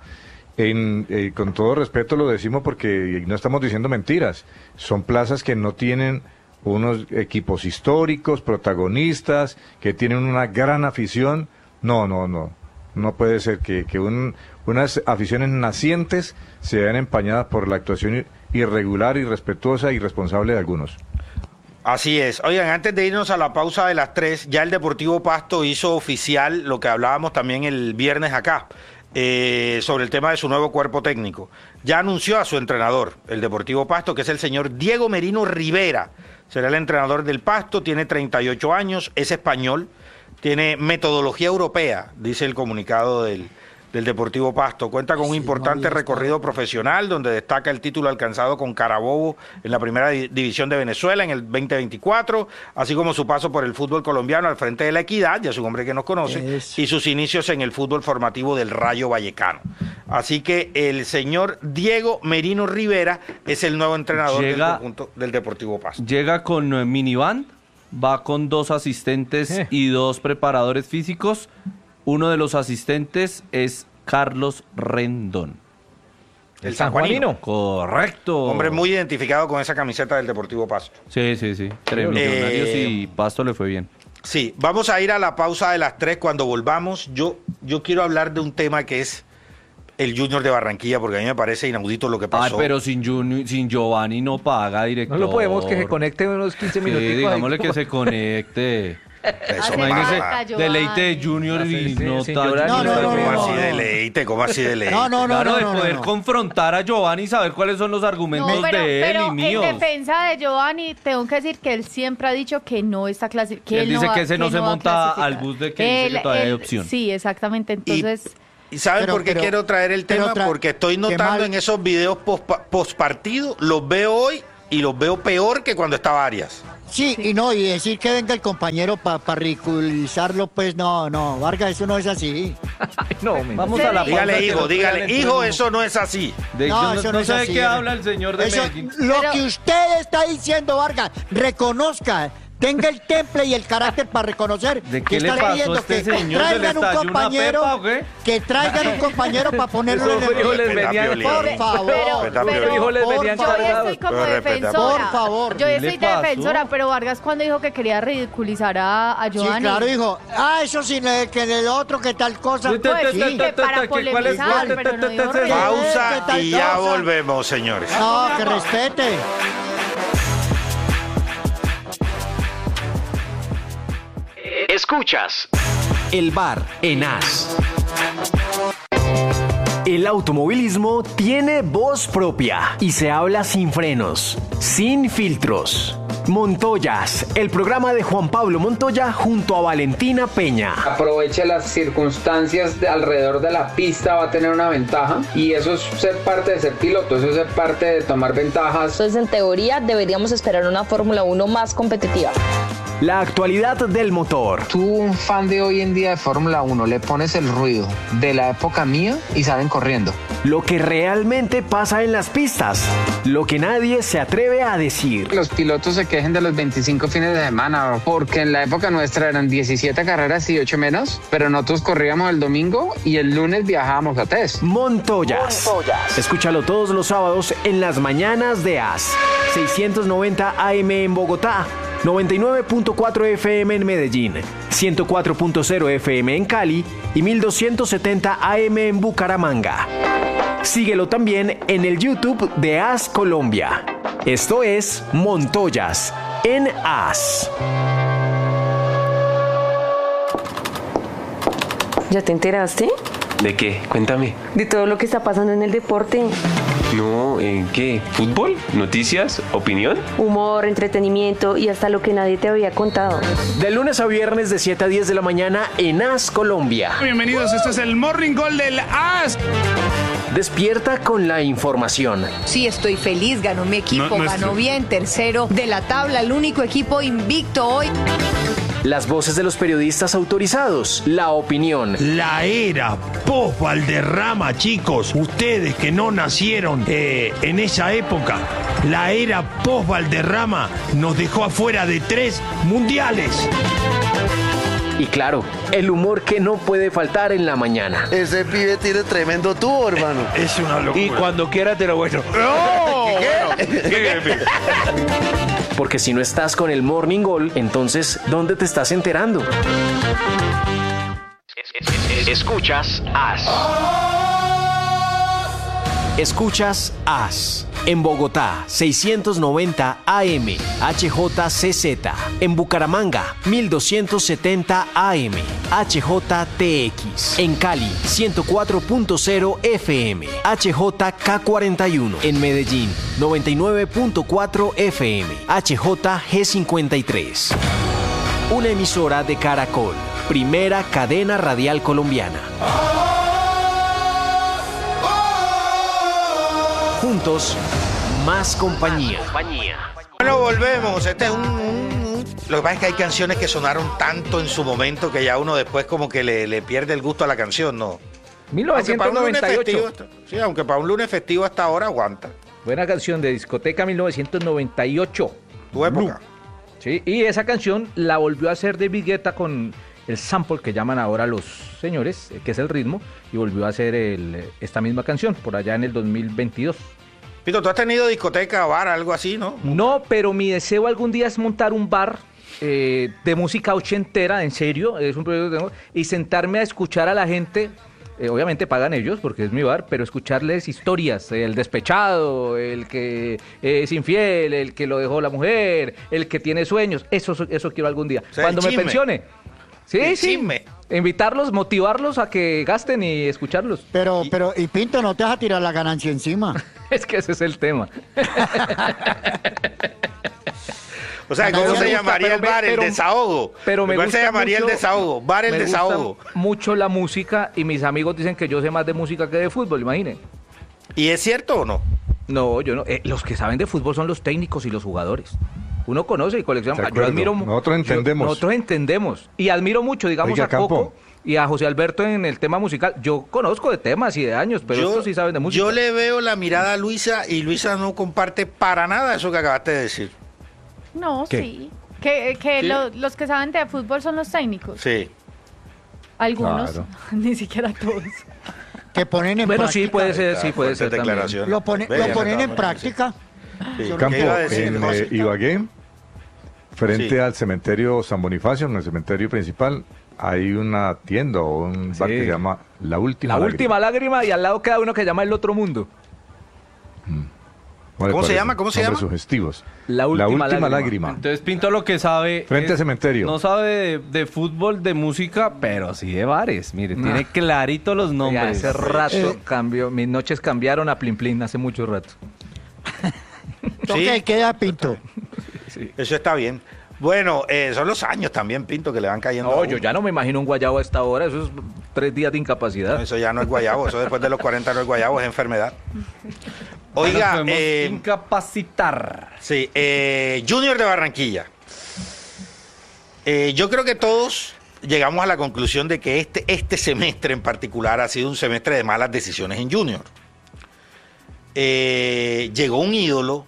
Con todo respeto lo decimos porque no estamos diciendo mentiras. Son plazas que no tienen unos equipos históricos, protagonistas, que tienen una gran afición. No puede ser que unas aficiones nacientes se vean empañadas por la actuación irregular, irrespetuosa y irresponsable de algunos.
Así es. Oigan, antes de irnos a la pausa de las 3, ya el Deportivo Pasto hizo oficial lo que hablábamos también el viernes acá. Sobre el tema de su nuevo cuerpo técnico. Ya anunció a su entrenador, el Deportivo Pasto, que es el señor Diego Merino Rivera. Será el entrenador del Pasto, tiene 38 años, es español, tiene metodología europea, dice el comunicado del Deportivo Pasto. Cuenta con un importante recorrido profesional donde destaca el título alcanzado con Carabobo en la primera división de Venezuela en el 2024, así como su paso por el fútbol colombiano al frente de La Equidad, ya es un hombre que nos conoce, y sus inicios en el fútbol formativo del Rayo Vallecano. Así que el señor Diego Merino Rivera es el nuevo entrenador del conjunto del Deportivo Pasto.
Llega con minivan, va con 2 asistentes y 2 preparadores físicos. Uno de los asistentes es Carlos Rendón.
El sanjuanino.
Correcto.
Hombre muy identificado con esa camiseta del Deportivo Pasto.
Sí. 3 Millonarios y Pasto le fue bien.
Sí, vamos a ir a la pausa de las 3. Cuando volvamos, yo quiero hablar de un tema que es el Junior de Barranquilla, porque a mí me parece inaudito lo que pasó.
Ay, pero sin Giovanni no paga, director.
No lo podemos que se conecte unos 15 minutos.
Sí, digámosle que se conecte.
Eso
Imagínese,
pasa.
deleite de Junior y no
sin
está.
llorar.
¿Cómo así deleite? ¿Cómo así deleite?
Claro, de poder confrontar a Giovanni y saber cuáles son los argumentos de él y míos.
En defensa de Giovanni, tengo que decir que él siempre ha dicho que no está clasificado.
Él dice que ese no se monta al bus de que dice que todavía hay opción.
Sí, exactamente. Entonces...
¿Y saben por qué quiero traer el tema? Porque estoy notando en esos videos post partido, los veo hoy y los veo peor que cuando estaba Arias.
Sí, y decir que venga el compañero para ridiculizarlo, pues no, Vargas, eso no es así.
Vamos a la pausa.
Dígale, hijo, eso no es así.
Eso no es
sé
así,
de qué habla el señor de Medellín.
Lo que usted está diciendo, Vargas, reconozca. Tenga el temple y el carácter para reconocer
¿De
que
qué le
está
pasó
pidiendo
a este
que
señor?
traigan un compañero,
una pepa, ¿o qué?
que traigan un compañero para ponerlo en el por favor.
Yo estoy como defensora.
Por favor.
Yo estoy defensora, pero Vargas cuando dijo que quería ridiculizar a Giovanni.
Sí, claro, dijo, eso sin que el otro, que tal cosa.
Pues sí, que para polemizar, pero no dijo
Pausa y ya volvemos, señores.
No, que respete.
Escuchas El Bar en AS. El automovilismo tiene voz propia y se habla sin frenos, sin filtros. Montoyas, el programa de Juan Pablo Montoya junto a Valentina Peña.
Aproveche las circunstancias alrededor de la pista, va a tener una ventaja y eso es ser parte de ser piloto, eso es ser parte de tomar ventajas.
Entonces, en teoría, deberíamos esperar una Fórmula 1 más competitiva.
La actualidad del motor.
Tú, un fan de hoy en día de Fórmula 1, le pones el ruido de la época mía y salen corriendo.
Lo que realmente pasa en las pistas, lo que nadie se atreve a decir.
Los pilotos se quejen de los 25 fines de semana, porque en la época nuestra eran 17 carreras y 8 menos, pero nosotros corríamos el domingo y el lunes viajábamos a test.
Montoyas. Escúchalo todos los sábados en las mañanas de AS. 690 AM en Bogotá, 99.4 FM en Medellín, 104.0 FM en Cali y 1270 AM en Bucaramanga. Síguelo también en el YouTube de AS Colombia. Esto es Montoyas en AS.
¿Ya te enteraste?
¿De qué? Cuéntame.
De todo lo que está pasando en el deporte.
No, ¿en qué? ¿Fútbol? ¿Noticias? ¿Opinión?
Humor, entretenimiento y hasta lo que nadie te había contado.
De lunes a viernes de 7 a 10 de la mañana en AS Colombia.
Bienvenidos, este es el Morning Call del AS.
Despierta con la información.
Sí, estoy feliz, ganó mi equipo, ganó bien, tercero de la tabla, el único equipo invicto hoy.
Las voces de los periodistas autorizados, la opinión.
La era post-Valderrama, chicos, ustedes que no nacieron en esa época, la era post-Valderrama nos dejó afuera de 3 mundiales.
Y claro, el humor que no puede faltar en la mañana.
Ese pibe tiene tremendo tubo, hermano.
Es una locura.
Y cuando quiera te lo muestro.
¿Qué?
Porque si no estás con el Morning Call, entonces, ¿dónde te estás enterando? Escuchas AS. Escuchas AS. En Bogotá, 690 AM, HJCZ. En Bucaramanga, 1270 AM, HJTX. En Cali, 104.0 FM, HJK41. En Medellín, 99.4 FM, HJG53. Una emisora de Caracol, primera cadena radial colombiana. Juntos, más compañía.
Bueno, volvemos. Este es Lo que pasa es que hay canciones que sonaron tanto en su momento que ya uno después como que le pierde el gusto a la canción, ¿no?
1998.
Aunque para un lunes festivo hasta ahora aguanta.
Buena canción de discoteca 1998.
Tu época.
Sí, y esa canción la volvió a hacer David Guetta con el sample que llaman ahora los señores, que es el ritmo, y volvió a hacer esta misma canción por allá en el 2022.
Pito, ¿tú has tenido discoteca, bar, algo así, no?
No, pero mi deseo algún día es montar un bar de música ochentera, en serio, es un proyecto que tengo, y sentarme a escuchar a la gente obviamente pagan ellos porque es mi bar, pero escucharles historias, el despechado, el que es infiel, el que lo dejó la mujer, el que tiene sueños, eso quiero algún día.
O sea,
cuando me pensione. Sí.
Chisme.
Invitarlos, motivarlos a que gasten y escucharlos.
Pero, y Pinto, no te vas a tirar la ganancia encima.
Es que ese es el tema.
O sea, ¿cómo se llamaría el bar? El desahogo.
Pero me gusta
se llamaría
mucho,
el desahogo? Bar el desahogo.
Me gusta mucho la música y mis amigos dicen que yo sé más de música que de fútbol, imaginen.
¿Y es cierto o no?
No, yo no. Los que saben de fútbol son los técnicos y los jugadores. Uno conoce y colecciona.
Yo admiro, nosotros
entendemos. Y admiro mucho, digamos,
Oiga,
a Coco y a José Alberto en el tema musical. Yo conozco de temas y de años, pero estos sí saben de música.
Yo le veo la mirada a Luisa y Luisa no comparte para nada eso que acabaste de decir.
No,
¿Qué?
sí. Que
¿Sí?
Los que saben de fútbol son los técnicos.
Sí.
Algunos,
Claro.
ni siquiera todos.
Que ponen en
Bueno,
práctica.
sí, puede ser
declaración.
Lo ponen en práctica.
Sí.
Campo,
¿Qué iba a decir,
en
José?
Ibagué, frente
Sí.
al cementerio San Bonifacio, en el cementerio principal, hay una tienda o un bar que se llama La Última Lágrima.
Última Lágrima y al lado queda uno que llama El Otro Mundo.
¿Cómo se llama?
Nombres sugestivos.
La Última
Lágrima.
Entonces Pinto lo que sabe...
Frente al cementerio.
No sabe de fútbol, de música, pero sí de bares. Mire, tiene clarito los
Ya
nombres.
hace rato cambió, mis noches cambiaron a Plin Plin hace mucho rato.
Ok, queda Pinto.
Eso está bien. Bueno, son los años también, Pinto, que le van cayendo.
No,
a
yo
uno.
ya no me imagino un guayabo a esta hora, eso es 3 días de incapacidad.
No, eso ya no es guayabo, eso después de los 40 no es guayabo, es enfermedad. Oiga,
Nos podemos incapacitar.
sí, Junior de Barranquilla. Yo creo que todos llegamos a la conclusión de que este semestre en particular ha sido un semestre de malas decisiones en Junior. Llegó un ídolo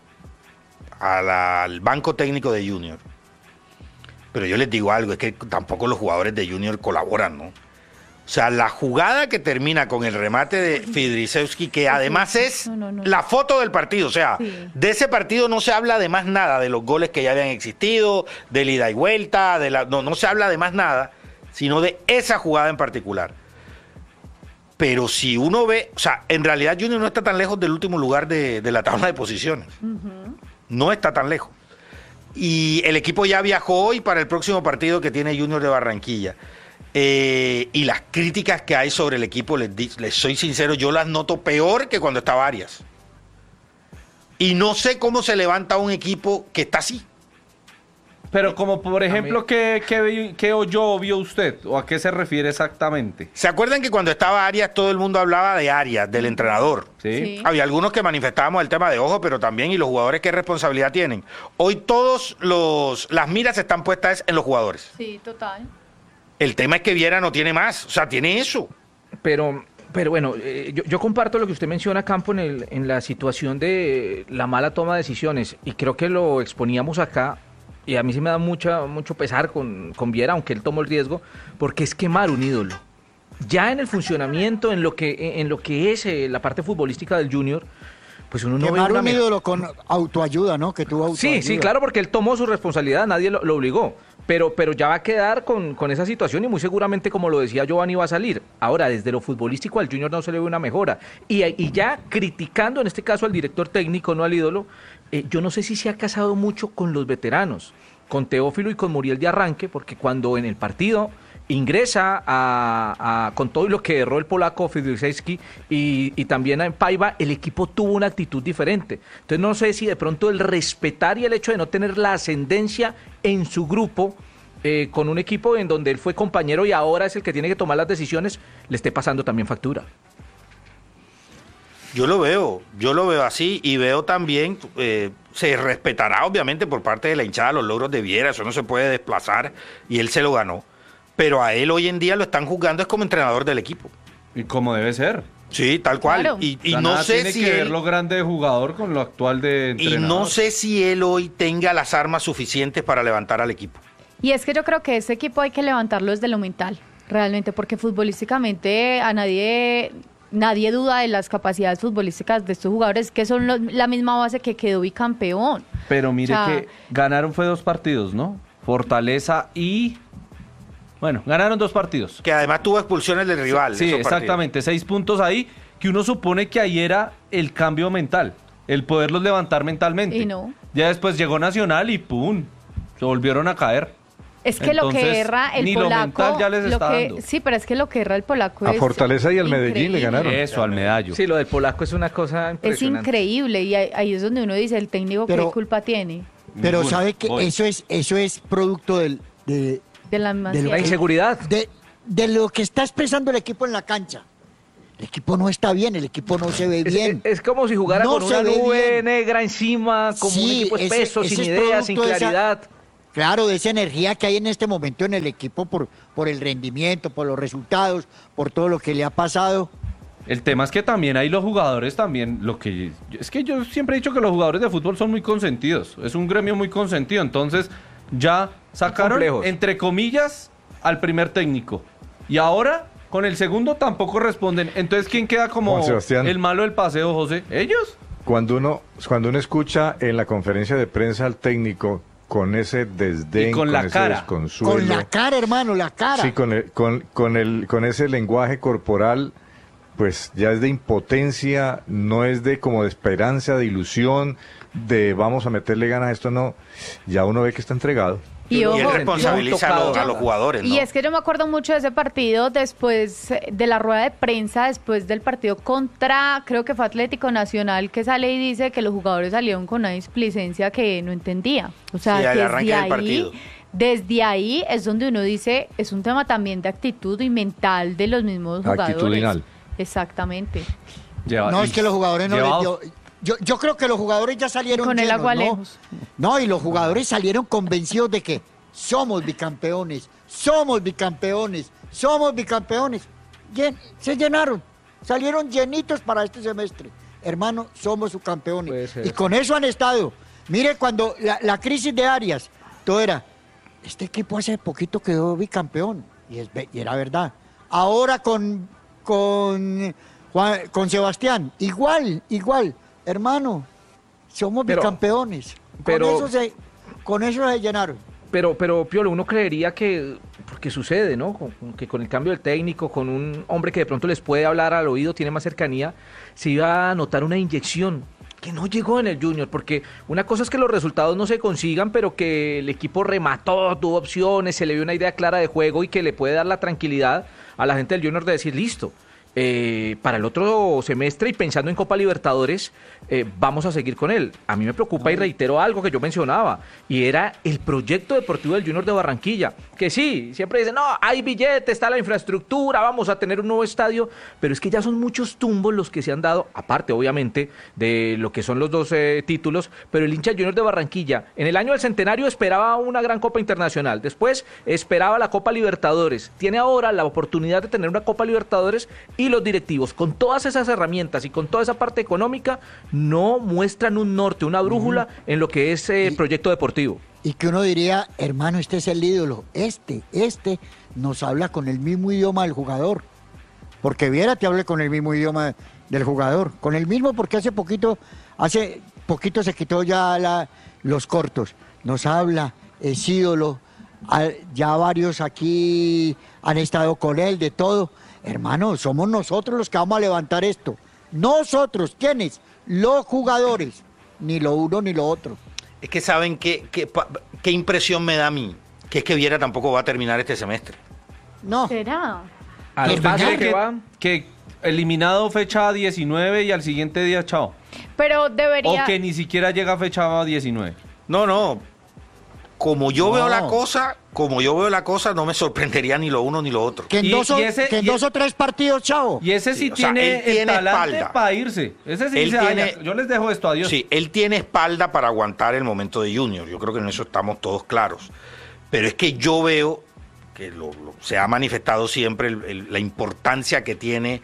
al banco técnico de Junior. Pero yo les digo algo, es que tampoco los jugadores de Junior colaboran, ¿no? O sea, la jugada que termina con el remate de Fidrisewski, que además es la foto del partido, o sea, de ese partido no se habla de más nada, de los goles que ya habían existido, del ida y vuelta, no se habla de más nada, sino de esa jugada en particular. Pero si uno ve, o sea, en realidad Junior no está tan lejos del último lugar de la tabla de posiciones. No está tan lejos. Y el equipo ya viajó hoy para el próximo partido que tiene Junior de Barranquilla. Y las críticas que hay sobre el equipo, les soy sincero, yo las noto peor que cuando estaba Arias. Y no sé cómo se levanta un equipo que está así.
Pero como por ejemplo, ¿qué oyó o vio usted? ¿O a qué se refiere exactamente?
¿Se acuerdan que cuando estaba Arias todo el mundo hablaba de Arias, del entrenador?
Sí.
Había algunos que manifestábamos el tema de ojo, pero también, y los jugadores qué responsabilidad tienen. Hoy las miras están puestas en los jugadores.
Sí, total.
El tema es que Viera no tiene más, o sea, tiene eso.
Pero bueno, yo comparto lo que usted menciona, Campo, en la situación de la mala toma de decisiones, y creo que lo exponíamos acá, y a mí sí me da mucho pesar con Viera, aunque él tomó el riesgo, porque es quemar un ídolo. Ya en el funcionamiento, en lo que es la parte futbolística del Junior, pues uno no ve
un ídolo con autoayuda, ¿no? Que tuvo autoayuda.
Sí, claro, porque él tomó su responsabilidad, nadie lo obligó. Pero ya va a quedar con esa situación y muy seguramente, como lo decía Giovanni, va a salir. Ahora, desde lo futbolístico al Junior no se le ve una mejora. Y ya criticando en este caso al director técnico, no al ídolo, yo no sé si se ha casado mucho con los veteranos, con Teófilo y con Muriel de arranque, porque cuando en el partido ingresa con todo lo que erró el polaco Fidrisewski y también en Paiva, el equipo tuvo una actitud diferente. Entonces no sé si de pronto el respetar y el hecho de no tener la ascendencia en su grupo, con un equipo en donde él fue compañero y ahora es el que tiene que tomar las decisiones, le esté pasando también factura.
Yo lo veo así y veo también, se respetará obviamente por parte de la hinchada los logros de Viera, eso no se puede desplazar y él se lo ganó. Pero a él hoy en día lo están juzgando es como entrenador del equipo.
Y como debe ser.
Sí, tal cual.
Claro.
Y
O sea,
no
nada
sé
tiene
si
que ver
él,
lo grande de jugador con lo actual de entrenador.
y no sé si él hoy tenga las armas suficientes para levantar al equipo.
Y es que yo creo que ese equipo hay que levantarlo desde lo mental, realmente, porque futbolísticamente a nadie duda de las capacidades futbolísticas de estos jugadores, que son la misma base que quedó bicampeón.
Pero mire
O sea,
que ganaron fue 2 partidos, ¿no? Fortaleza y Bueno, ganaron 2 partidos.
Que además tuvo expulsiones del rival.
Sí, exactamente, 6 puntos ahí, que uno supone que ahí era el cambio mental, el poderlos levantar mentalmente.
Y no.
Ya después llegó Nacional y ¡pum! Se volvieron a caer.
Es que
Entonces,
lo que erra el
ni
polaco...
lo mental ya les está dando.
Sí, pero es que lo que erra el polaco
A
es...
Fortaleza y al
increíble.
Medellín le ganaron.
Eso, al Medallo.
Sí, lo del polaco es una cosa
Es
impresionante.
increíble y ahí es donde uno dice, el técnico, ¿qué
Pero-
culpa tiene?
Pero
Ninguna.
sabe que
Voy.
eso es producto de
De la misma
de lo
La
ansiedad.
inseguridad.
de lo que está expresando el equipo en la cancha. El equipo no está bien, el equipo no se ve bien.
Es como si jugara
No
con
se
una
ve
nube
bien.
negra encima, como un
Sí,
equipo
ese-
espeso,
ese
sin
es
ideas, sin
producto de esa-
claridad.
Claro, de esa energía que hay en este momento en el equipo por el rendimiento, por los resultados, por todo lo que le ha pasado.
El tema es que también hay los jugadores también, es que yo siempre he dicho que los jugadores de fútbol son muy consentidos, es un gremio muy consentido, entonces ya sacaron,
complejos.
entre comillas, al primer técnico, y ahora con el segundo tampoco responden, entonces ¿quién queda como
Juan Sebastián.
el malo del paseo, José? ¿Ellos?
Cuando uno escucha en la conferencia de prensa al técnico con ese desdén,
Y con la
ese
cara.
desconsuelo,
Con la cara, hermano, la cara.
sí, con ese lenguaje corporal, pues ya es de impotencia, no es de como de esperanza, de ilusión, de vamos a meterle ganas a esto, no. Ya uno ve que está entregado.
Y
Y
ojo,
él responsabiliza a los jugadores, ¿no?
Y es que yo me acuerdo mucho de ese partido después de la rueda de prensa, después del partido contra, creo que fue Atlético Nacional, que sale y dice que los jugadores salieron con una displicencia que no entendía. O sea,
Sí, al arranque del partido.
desde ahí es donde uno dice, es un tema también de actitud y mental de los mismos jugadores.
Actitudinal.
Exactamente.
No, es que los jugadores no les dio... Yo creo que los jugadores ya salieron
Con el
llenos,
agua
¿no?
lejos.
No, y los jugadores salieron convencidos de que somos bicampeones, somos bicampeones, somos bicampeones. Se llenaron, salieron llenitos para este semestre. Hermano, somos subcampeones.
Puede ser.
Y con eso han estado. Mire, cuando la crisis de Arias, todo era, este equipo hace poquito quedó bicampeón. Y era verdad. Ahora con Sebastián, igual. Hermano, somos bicampeones. Con eso se llenaron.
Pero Piolo, uno creería que, porque sucede, ¿no? Que con el cambio del técnico, con un hombre que de pronto les puede hablar al oído, tiene más cercanía, se iba a notar una inyección que no llegó en el Junior, porque una cosa es que los resultados no se consigan, pero que el equipo remató, tuvo opciones, se le vio una idea clara de juego y que le puede dar la tranquilidad a la gente del Junior de decir, listo, para el otro semestre y pensando en Copa Libertadores, vamos a seguir con él. A mí me preocupa y reitero algo que yo mencionaba, y era el proyecto deportivo del Junior de Barranquilla, que sí, siempre dicen, no, hay billete, está la infraestructura, vamos a tener un nuevo estadio, pero es que ya son muchos tumbos los que se han dado, aparte obviamente de lo que son los 2 títulos, pero el hincha del Junior de Barranquilla, en el año del centenario esperaba una gran Copa Internacional, después esperaba la Copa Libertadores, tiene ahora la oportunidad de tener una Copa Libertadores y los directivos, con todas esas herramientas y con toda esa parte económica, no muestran un norte, una brújula en lo que es proyecto deportivo.
Y que uno diría, hermano, este es el ídolo, este nos habla con el mismo idioma del jugador. Porque Viera te hable con el mismo idioma del jugador. Con el mismo porque hace poquito se quitó ya los cortos. Nos habla, es ídolo, ya varios aquí han estado con él, de todo. Hermano, somos nosotros los que vamos a levantar esto. Nosotros, ¿quiénes? Los jugadores. Ni lo uno ni lo otro.
Es que saben qué impresión me da a mí, que es que Viera tampoco va a terminar este semestre.
No.
¿Será?
Al paso que va,
Que eliminado fecha 19 y al siguiente día chao.
Pero debería...
O que ni siquiera llega a fecha 19.
No. Como yo veo la cosa, no me sorprendería ni lo uno ni lo otro.
Que en dos o tres partidos, chavo.
Y ese sí,
o sea,
tiene
él tiene
el talante
espalda.
para irse. Ese sí
Él
dice,
tiene-
yo les dejo esto, adiós.
Sí, él tiene espalda para aguantar el momento de Junior. Yo creo que en eso estamos todos claros. Pero es que yo veo que se ha manifestado siempre la importancia que tiene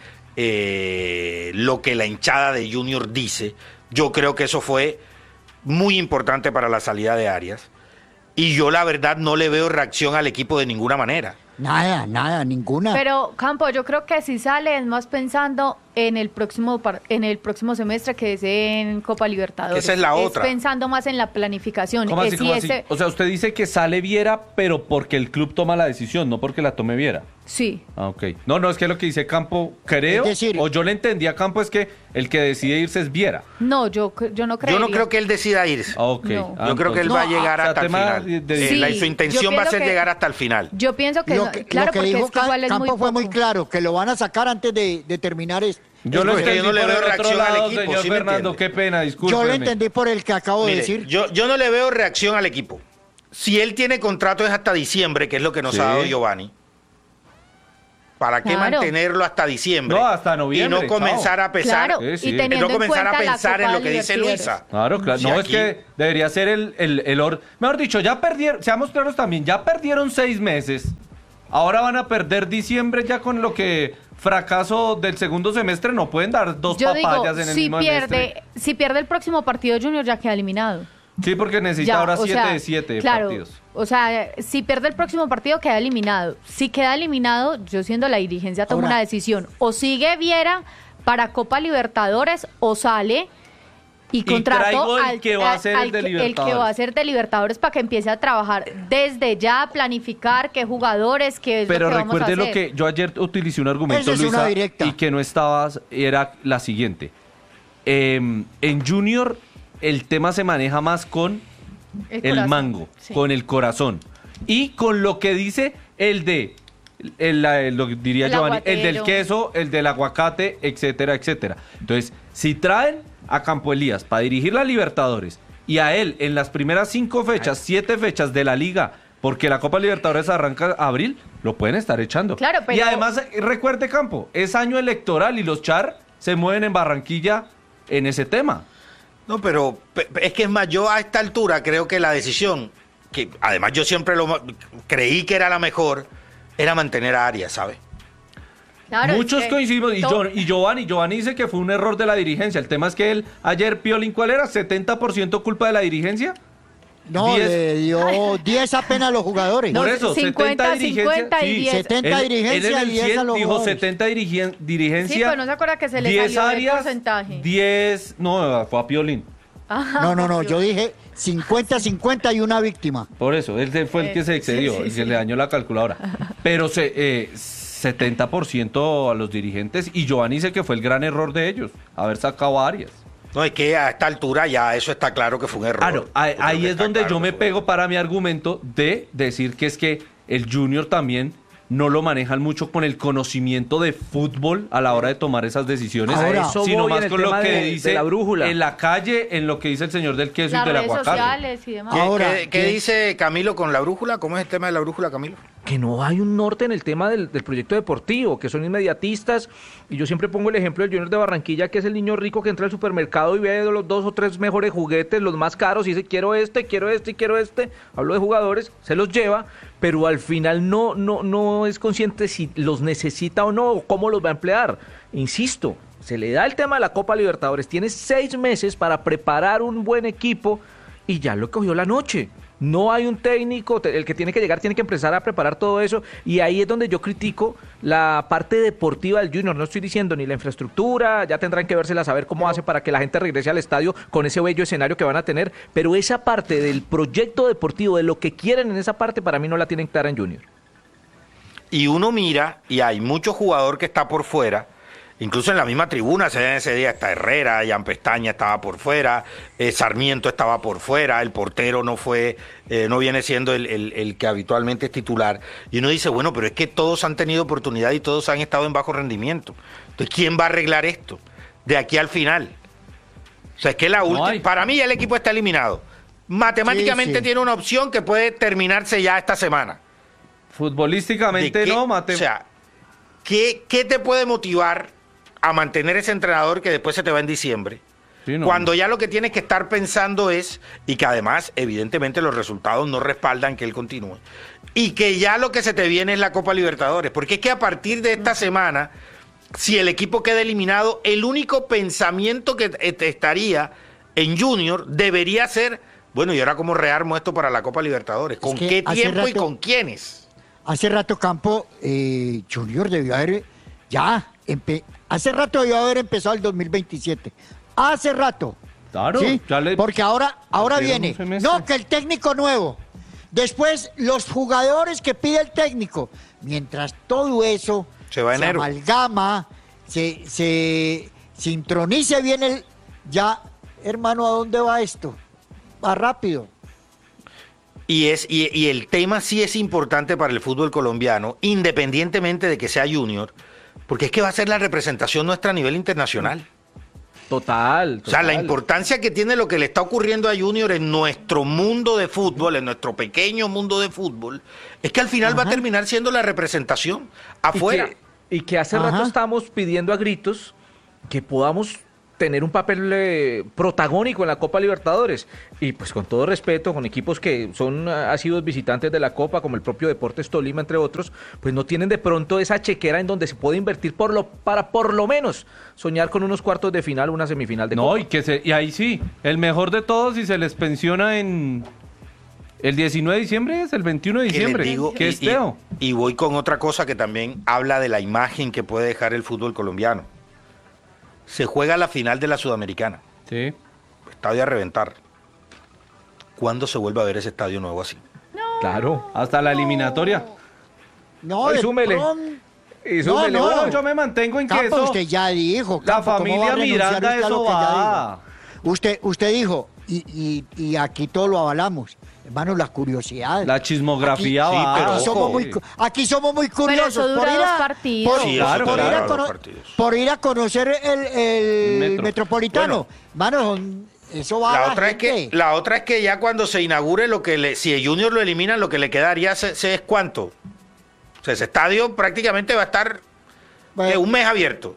lo que la hinchada de Junior dice. Yo creo que eso fue muy importante para la salida de Arias. Y yo la verdad no le veo reacción al equipo de ninguna manera.
Nada, ninguna.
Pero, Campo, yo creo que si sale es más pensando en el próximo semestre que es en Copa Libertadores.
Esa es la otra.
Es pensando más en la planificación.
¿Cómo así? O sea, usted dice que sale Viera, pero porque el club toma la decisión, no porque la tome Viera.
Sí.
Ah, ok. No, es que lo que dice Campo, creo, o yo le entendí a Campo, es que el que decide irse es Viera.
No, yo no creo.
Yo no creo que él decida irse.
Ok.
No.
Yo creo que él va a llegar hasta el final.
Sí,
su intención va a ser llegar hasta el final.
Yo pienso que, claro,
lo que
porque
dijo
es que igual es
Campo
muy
fue
poco.
muy claro, que lo van a sacar antes de terminar esto.
Yo no le veo
reacción al equipo,
señor
¿sí me
Fernando,
entiende?
qué pena, discúlpeme.
Yo le entendí por el que acabo de decir.
Yo no le veo reacción al equipo. Si él tiene contrato es hasta diciembre, que es lo que nos ha dado Giovanni. ¿Para qué mantenerlo hasta diciembre?
No, hasta noviembre.
Y no comenzar a pensar,
y teniendo
no comenzar a pensar en lo que dice
Libertadores.
Luisa.
Claro.
Si
No,
aquí-
es que debería ser mejor dicho, ya perdieron, seamos claros también, ya perdieron 6 meses. Ahora van a perder diciembre ya con lo que fracaso del segundo semestre, no pueden dar dos
Yo digo,
papayas en el mismo semestre.
si pierde el próximo partido Junior ya queda eliminado.
Sí, porque necesita
Ya,
ahora
o
7
sea,
de 7
claro,
partidos.
O sea, si pierde el próximo partido queda eliminado. Si queda eliminado, yo siendo la dirigencia tomo
Ahora-
una decisión. O sigue Viera para Copa Libertadores o sale y contrato
traigo el que va a ser el de
el que
Libertadores.
va a ser de Libertadores para que empiece a trabajar desde ya, planificar qué jugadores, qué es
Pero
lo que vamos a
recuerde
hacer.
lo que yo ayer utilicé un argumento,
Esa es una
Luisa,
directa.
y que no estabas, era la siguiente. En Junior el tema se maneja más con el
corazón,
mango,
sí.
con el corazón y con lo que dice lo que diría
El
Giovanni, el del
aguatero.
queso, el del aguacate, etcétera, etcétera. Entonces, si traen a Campo Elías para dirigir la Libertadores y a él en las primeras 5 fechas, 7 fechas de la liga, porque la Copa Libertadores arranca abril, lo pueden estar echando.
Claro, pero-
Y además, recuerde, Campo, es año electoral y los char se mueven en Barranquilla en ese tema.
No, pero es que es más, yo a esta altura creo que la decisión, que además yo siempre creí que era la mejor, era mantener a Arias, ¿sabes?
Claro,
Muchos
es que
coincidimos,
to-
y Giovanni dice que fue un error de la dirigencia. El tema es que él, ayer, Piolín, ¿cuál era? ¿70% culpa de la dirigencia?
No,
10.
le dio 10 apenas a los jugadores.
No,
Por eso,
50, 50 y 10.
70 dirigencia
él en
y
el
10 a los
dijo
jugadores.
70 dirigencia.
Sí, pero no se acuerda que se le
10
salió el
áreas,
porcentaje.
10, no, fue a Piolín.
Ajá.
No, yo dije 50-50 y una víctima.
Por eso, él fue el que se excedió,
sí,
el que
sí.
le dañó la calculadora. Pero 70% a los dirigentes, y Giovanni dice que fue el gran error de ellos, haber sacado a Arias.
No, es que a esta altura ya eso está claro que fue un error.
Claro, ahí es
Está
donde
claro
yo
que
me
fue un
pego para mi argumento de decir que es que el Junior también no lo manejan mucho con el conocimiento de fútbol a la hora de tomar esas decisiones,
Ahora,
eso
sino
voy en
más
el
con lo
tema
que
de
dice
la brújula.
en la calle, en lo que dice el señor del queso
Las
y del
redes
aguacate.
sociales y demás.
Ahora,
¿Qué
¿qué?
dice Camilo con la brújula? ¿Cómo es el tema de la brújula, Camilo?
Que no hay un norte en el tema del proyecto deportivo, que son inmediatistas, y yo siempre pongo el ejemplo del Junior de Barranquilla, que es el niño rico que entra al supermercado y ve los 2 o 3 mejores juguetes, los más caros, y dice quiero este, y quiero este, hablo de jugadores, se los lleva, pero al final no es consciente si los necesita o no, o cómo los va a emplear. Insisto, se le da el tema de la Copa Libertadores, tiene 6 meses para preparar un buen equipo y ya lo cogió la noche. No hay un técnico, el que tiene que llegar tiene que empezar a preparar todo eso, y ahí es donde yo critico la parte deportiva del Junior. No estoy diciendo ni la infraestructura, ya tendrán que vérsela a saber cómo hace para que la gente regrese al estadio con ese bello escenario que van a tener, pero esa parte del proyecto deportivo, de lo que quieren en esa parte, para mí no la tienen clara en Junior.
Y uno mira, y hay mucho jugador que está por fuera, incluso en la misma tribuna se ve ese día, está Herrera, Jan Pestaña estaba por fuera, Sarmiento estaba por fuera, el portero no viene siendo el que habitualmente es titular. Y uno dice, bueno, pero es que todos han tenido oportunidad y todos han estado en bajo rendimiento. Entonces, ¿quién va a arreglar esto de aquí al final? O sea, es que para mí el equipo está eliminado. Matemáticamente
Sí.
tiene una opción que puede terminarse ya esta semana.
Futbolísticamente no,
O sea, ¿qué te puede motivar a mantener ese entrenador que después se te va en diciembre?
Sí, no.
Cuando ya lo que tienes que estar pensando es, y que además, evidentemente, los resultados no respaldan que él continúe, y que ya lo que se te viene es la Copa Libertadores, porque es que a partir de esta semana, si el equipo queda eliminado, el único pensamiento que estaría en Junior debería ser, bueno, ¿y ahora cómo rearmo esto para la Copa Libertadores? ¿Con
que
qué
hace
tiempo y
rato-
con quiénes?
hace rato Campo, Junior debió haber, hace rato debió haber empezado el 2027. Hace rato.
Claro,
¿sí? Porque ahora viene, no, que el técnico nuevo. Después, los jugadores que pide el técnico. Mientras todo eso
se
amalgama, se sincronice bien hermano, ¿a dónde va esto? Va rápido.
Y el tema sí es importante para el fútbol colombiano, independientemente de que sea Junior, porque es que va a ser la representación nuestra a nivel internacional.
Total.
O sea, la importancia que tiene lo que le está ocurriendo a Junior en nuestro mundo de fútbol, en nuestro pequeño mundo de fútbol, es que al final va a terminar siendo la representación afuera.
Y que hace rato estamos pidiendo a gritos que podamos tener un papel protagónico en la Copa Libertadores. Y pues con todo respeto, con equipos que son asiduos visitantes de la Copa, como el propio Deportes Tolima, entre otros, pues no tienen de pronto esa chequera en donde se puede invertir para por lo menos soñar con unos cuartos de final, una semifinal de Copa.
Y ahí sí, el mejor de todos, y se les pensiona en el 19 de diciembre, es el 21 de diciembre, que es Teo.
Y voy con otra cosa que también habla de la imagen que puede dejar el fútbol colombiano. Se juega la final de la Sudamericana.
Sí.
Estadio a reventar. ¿Cuándo se vuelve a ver ese estadio nuevo así?
No.
Claro, hasta la eliminatoria.
No,
y súmele.
No, yo me mantengo en que eso.
Usted ya dijo.
La familia Miranda, eso va.
Usted dijo, y aquí todo lo avalamos. Hermano, la curiosidad.
La chismografía va.
Aquí somos muy curiosos. Por ir a conocer el Metropolitano. Bueno, hermano, eso va
la otra es que ya cuando se inaugure, si el Junior lo eliminan, lo que le quedaría es ¿cuánto? O sea, ese estadio prácticamente va a estar un mes abierto.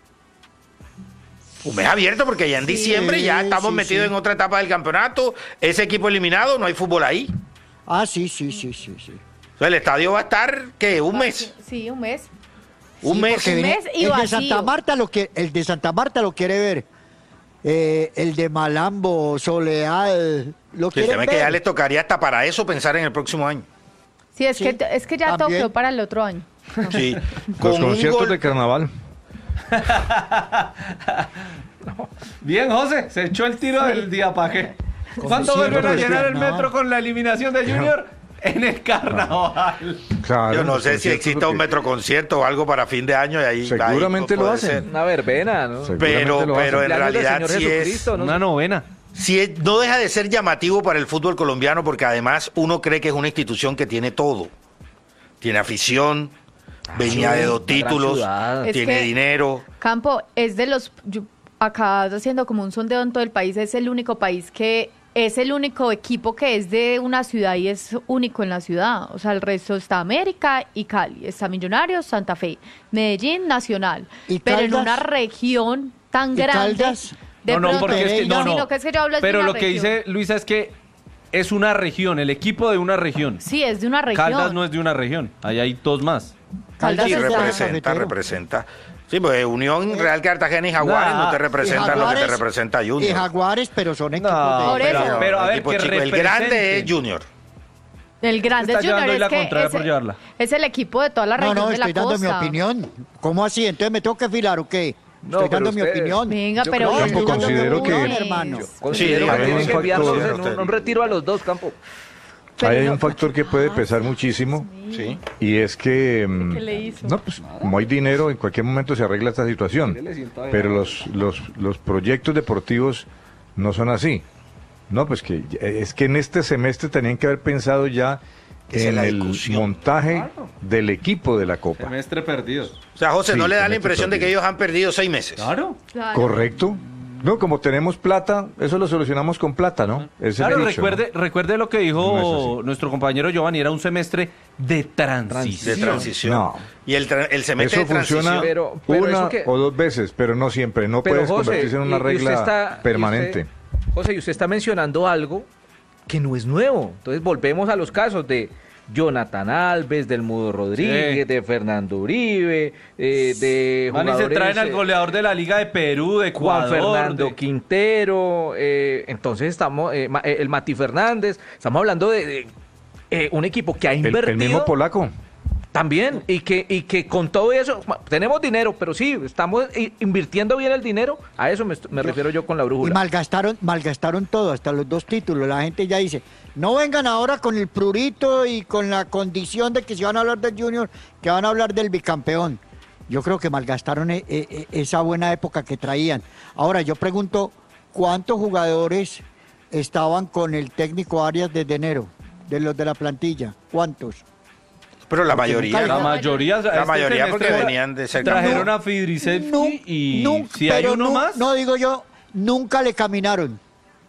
Un mes abierto porque ya en diciembre ya estamos metidos en otra etapa del campeonato. Ese equipo eliminado, no hay fútbol ahí.
Sí.
Entonces, el estadio va a estar, ¿qué? ¿Un mes?
Sí, un mes.
Un mes
y
el
vacío.
El de Santa Marta lo quiere ver. El de Malambo, Soledad, lo quiere ver.
Que ya les tocaría hasta para eso pensar en el próximo año.
Sí, es que ya toqueó para el otro año.
Sí.
Los conciertos de carnaval.
Bien, José, se echó el tiro del diapaje. ¿Cuándo vuelven a llenar el metro con la eliminación de Junior? En el carnaval.
Claro,
yo no sé si exista un metroconcierto o algo para fin de año y ahí
seguramente
ahí
lo hacen.
ser.
Una verbena, ¿no?
Pero en realidad sí es
una novena.
Sí no deja de ser llamativo para el fútbol colombiano porque además uno cree que es una institución que tiene todo. Tiene afición, venía de 2 títulos, tiene dinero.
Campo es de los... Acá haciendo como un sondeo en todo el país, es el único país que... Es el único equipo que es de una ciudad y es único en la ciudad. O sea, el resto está América y Cali. Está Millonarios, Santa Fe, Medellín, Nacional. Pero en una región tan grande...
Caldas?
Porque es que
no, que es que yo hablo
pero
de una
lo que
región.
dice Luisa es que es una región, el equipo de una región.
Sí, es de una región.
Caldas no es de una región, ahí hay 2 más.
Sí, representa. Sí, pues Unión, Real Cartagena y Jaguares no te representan lo que te representa Junior.
Y Jaguares, pero son equipos
pero a ver,
que el grande es Junior.
El grande es Junior, es el equipo de toda la región de la costa.
Estoy dando mi opinión. ¿Cómo así? Entonces me tengo que filar o qué? Estoy dando mi opinión.
Venga, pero
considero que
hermano.
Considero que tienen que enviarlos en un retiro a los 2, Campo.
Hay un factor que puede pesar muchísimo, y es que pues, como hay dinero, en cualquier momento se arregla esta situación, pero los proyectos deportivos no son así. No, pues que es que en este semestre tenían que haber pensado ya en el montaje del equipo de la Copa.
Semestre perdido.
O sea, José, ¿no le da la impresión de que ellos han perdido 6 meses?
Claro.
Correcto. No, como tenemos plata, eso lo solucionamos con plata, ¿no?
Claro, recuerde lo que dijo nuestro compañero Giovanni, era un semestre de transición.
No.
Y el semestre
eso funciona una o 2 veces, pero no siempre. No puedes convertirse en una regla permanente.
José, y usted está mencionando algo que no es nuevo. Entonces volvemos a los casos de Jonathan Alves, del Mudo Rodríguez, de Fernando Uribe, de
jugadores, se traen al goleador de la Liga de Perú, de Ecuador,
Juan Fernando Quintero, entonces estamos, el Mati Fernández, estamos hablando de un equipo que ha invertido.
El mismo polaco.
También, y que con todo eso, tenemos dinero, pero sí, estamos invirtiendo bien el dinero, a eso me refiero yo con la brújula.
Y malgastaron todo, hasta los 2 títulos, la gente ya dice, no vengan ahora con el prurito y con la condición de que si van a hablar del Junior, que van a hablar del bicampeón. Yo creo que malgastaron esa buena época que traían. Ahora, yo pregunto, ¿cuántos jugadores estaban con el técnico Arias desde enero, de los de la plantilla? ¿Cuántos?
Pero la mayoría porque venían de ser
trajeron a Fidrisevski y si hay uno más.
No digo yo, nunca le caminaron.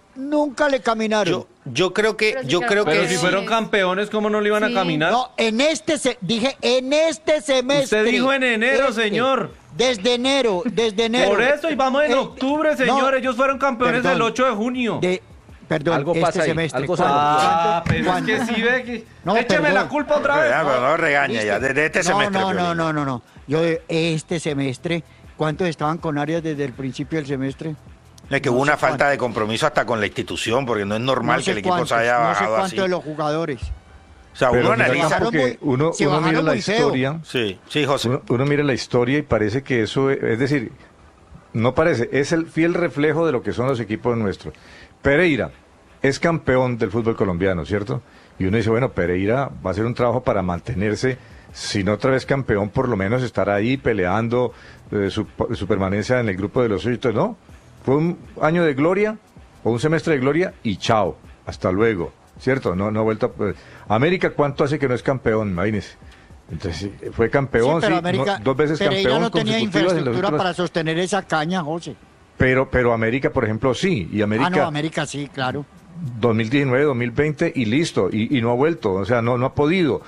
Yo creo que
pero si fueron campeones, ¿cómo no le iban a caminar?
No, dije en este semestre.
Usted dijo en enero, señor.
Desde enero.
Por eso, y vamos en octubre, señor. Ellos fueron campeones el 8 de junio.
Perdón,
algo pasa
semestre.
Algo
pero es que sí ve que...
No,
écheme la culpa otra vez.
No regaña ya, desde este semestre.
No. Yo, este semestre, ¿cuántos estaban con Arias desde el principio del semestre?
Es que hubo una falta de compromiso hasta con la institución, porque no es normal que el equipo se haya bajado así.
No sé cuántos de los jugadores.
O sea, uno analiza...
Uno mira la historia.
Sí, José.
Uno mira la historia y parece que eso, es decir, no parece, es el fiel reflejo de lo que son los equipos nuestros. Pereira es campeón del fútbol colombiano, ¿cierto? Y uno dice, bueno, Pereira va a hacer un trabajo para mantenerse, si no otra vez campeón, por lo menos estar ahí peleando su permanencia en el grupo de los 8. No, fue un año de gloria o un semestre de gloria y chao, hasta luego, ¿cierto? No ha vuelto a... América, ¿cuánto hace que no es campeón? Imagínese. Entonces, fue campeón,
pero América,
2 veces campeón.
Pereira no tenía infraestructura para sostener esa caña, José.
Pero América, por ejemplo, sí. Y América,
América sí, claro.
2019, 2020 y listo. Y no ha vuelto, o sea, no ha podido.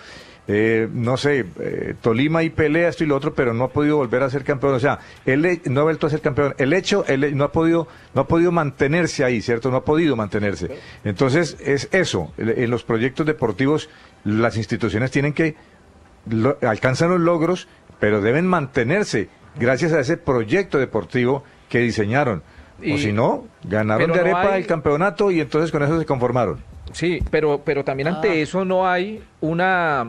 No sé, Tolima y pelea esto y lo otro, pero no ha podido volver a ser campeón. O sea, él no ha vuelto a ser campeón. Él no ha podido mantenerse ahí, ¿cierto? No ha podido mantenerse. Entonces, es eso. En los proyectos deportivos, las instituciones tienen que alcanzar los logros, pero deben mantenerse gracias a ese proyecto deportivo que diseñaron, o si no, ganaron de arepa el campeonato y entonces con eso se conformaron.
Sí, pero también ante eso no hay una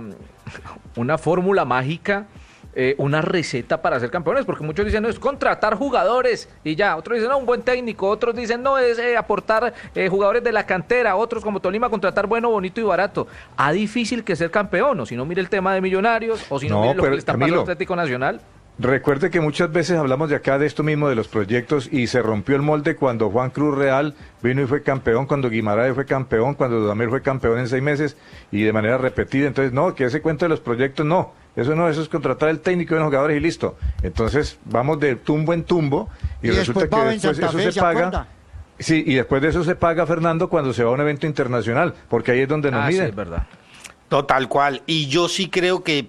fórmula mágica, una receta para ser campeones, porque muchos dicen no es contratar jugadores y ya, otros dicen no, un buen técnico, otros dicen no, es aportar jugadores de la cantera, otros como Tolima contratar bueno, bonito y barato. Difícil que ser campeón, o si no mire el tema de Millonarios, o si no mire lo que le está pasando al Atlético Nacional.
Recuerde que muchas veces hablamos de acá de esto mismo, de los proyectos, y se rompió el molde cuando Juan Cruz Real vino y fue campeón, cuando Guimaraes fue campeón, cuando Dudamel fue campeón en 6 meses y de manera repetida. Entonces, no, que ese cuento de los proyectos, no, eso es contratar el técnico de los jugadores y listo. Entonces, vamos de tumbo en tumbo y resulta que después eso se paga. Sí, y después de eso se paga, Fernando, cuando se va a un evento internacional, porque ahí es donde nos miden.
Sí, es verdad.
No, tal cual. Y yo sí creo que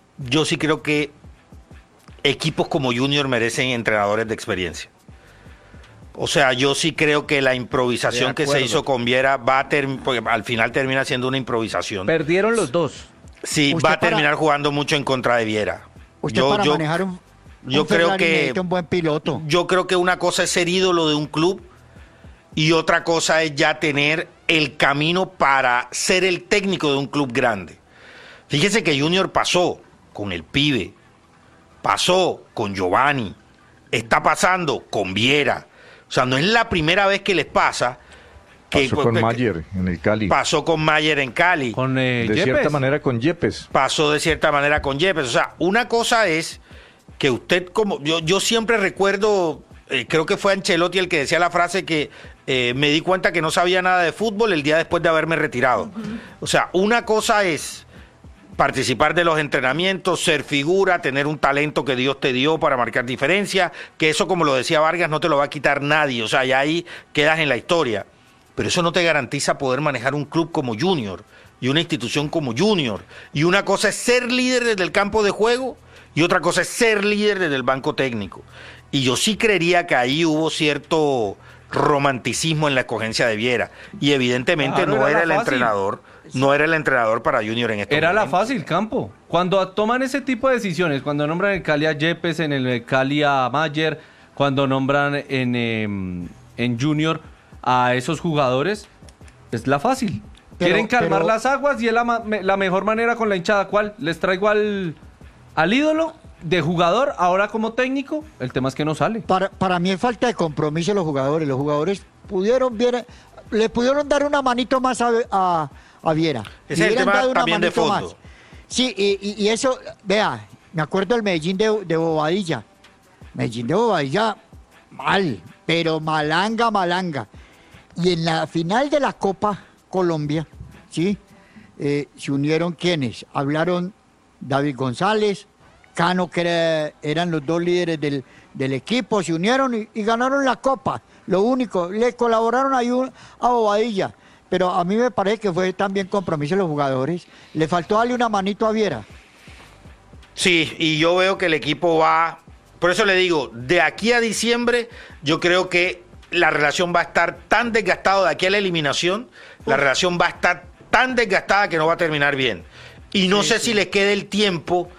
equipos como Junior merecen entrenadores de experiencia. O sea, yo sí creo que la improvisación que se hizo con Viera porque al final termina siendo una improvisación.
Perdieron los dos.
Sí, va a terminar jugando mucho en contra de Viera.
Manejar un
creo que
un buen piloto.
Yo creo que una cosa es ser ídolo de un club y otra cosa es ya tener el camino para ser el técnico de un club grande. Fíjese que Junior pasó con el Pibe, pasó con Giovanni, está pasando con Viera. O sea, no es la primera vez que les pasa.
Pasó con Mayer en el Cali.
Pasó con Mayer en Cali.
De cierta manera con Yepes.
Pasó de cierta manera con Yepes. O sea, una cosa es que usted, como yo siempre recuerdo, creo que fue Ancelotti el que decía la frase que me di cuenta que no sabía nada de fútbol el día después de haberme retirado. O sea, una cosa es participar de los entrenamientos, ser figura, tener un talento que Dios te dio para marcar diferencia, que eso, como lo decía Vargas, no te lo va a quitar nadie, o sea, ya ahí quedas en la historia, pero eso no te garantiza poder manejar un club como Junior y una institución como Junior, y una cosa es ser líder desde el campo de juego y otra cosa es ser líder desde el banco técnico, y yo sí creería que ahí hubo cierto romanticismo en la escogencia de Viera, y evidentemente no era el entrenador. No era el entrenador para Junior en este momento.
Era la fácil, Campo. Cuando toman ese tipo de decisiones, cuando nombran en Cali a Yepes, en el Cali a Mayer, cuando nombran en Junior a esos jugadores, es la fácil. Quieren calmar las aguas y es la mejor manera con la hinchada. ¿Cuál? ¿Les traigo al ídolo de jugador ahora como técnico? El tema es que no sale.
Para mí es falta de compromiso de los jugadores. Los jugadores le pudieron dar una manito más a Viera.
Ese es el tema también de fondo.
Más. Sí, y eso, vea, me acuerdo del Medellín de Bobadilla. Medellín de Bobadilla, mal, pero malanga. Y en la final de la Copa Colombia, ¿sí? Se unieron ¿quiénes? Hablaron David González, Cano, que eran los dos líderes del equipo, se unieron y ganaron la Copa. Lo único, le colaboraron ahí a Bobadilla. Pero a mí me parece que fue también compromiso de los jugadores. Le faltó darle una manito a Viera.
Sí, y yo veo que el equipo va... Por eso le digo, de aquí a diciembre, yo creo que la relación va a estar tan desgastada, de aquí a la eliminación, la relación va a estar tan desgastada que no va a terminar bien. Y no sé si les quede el tiempo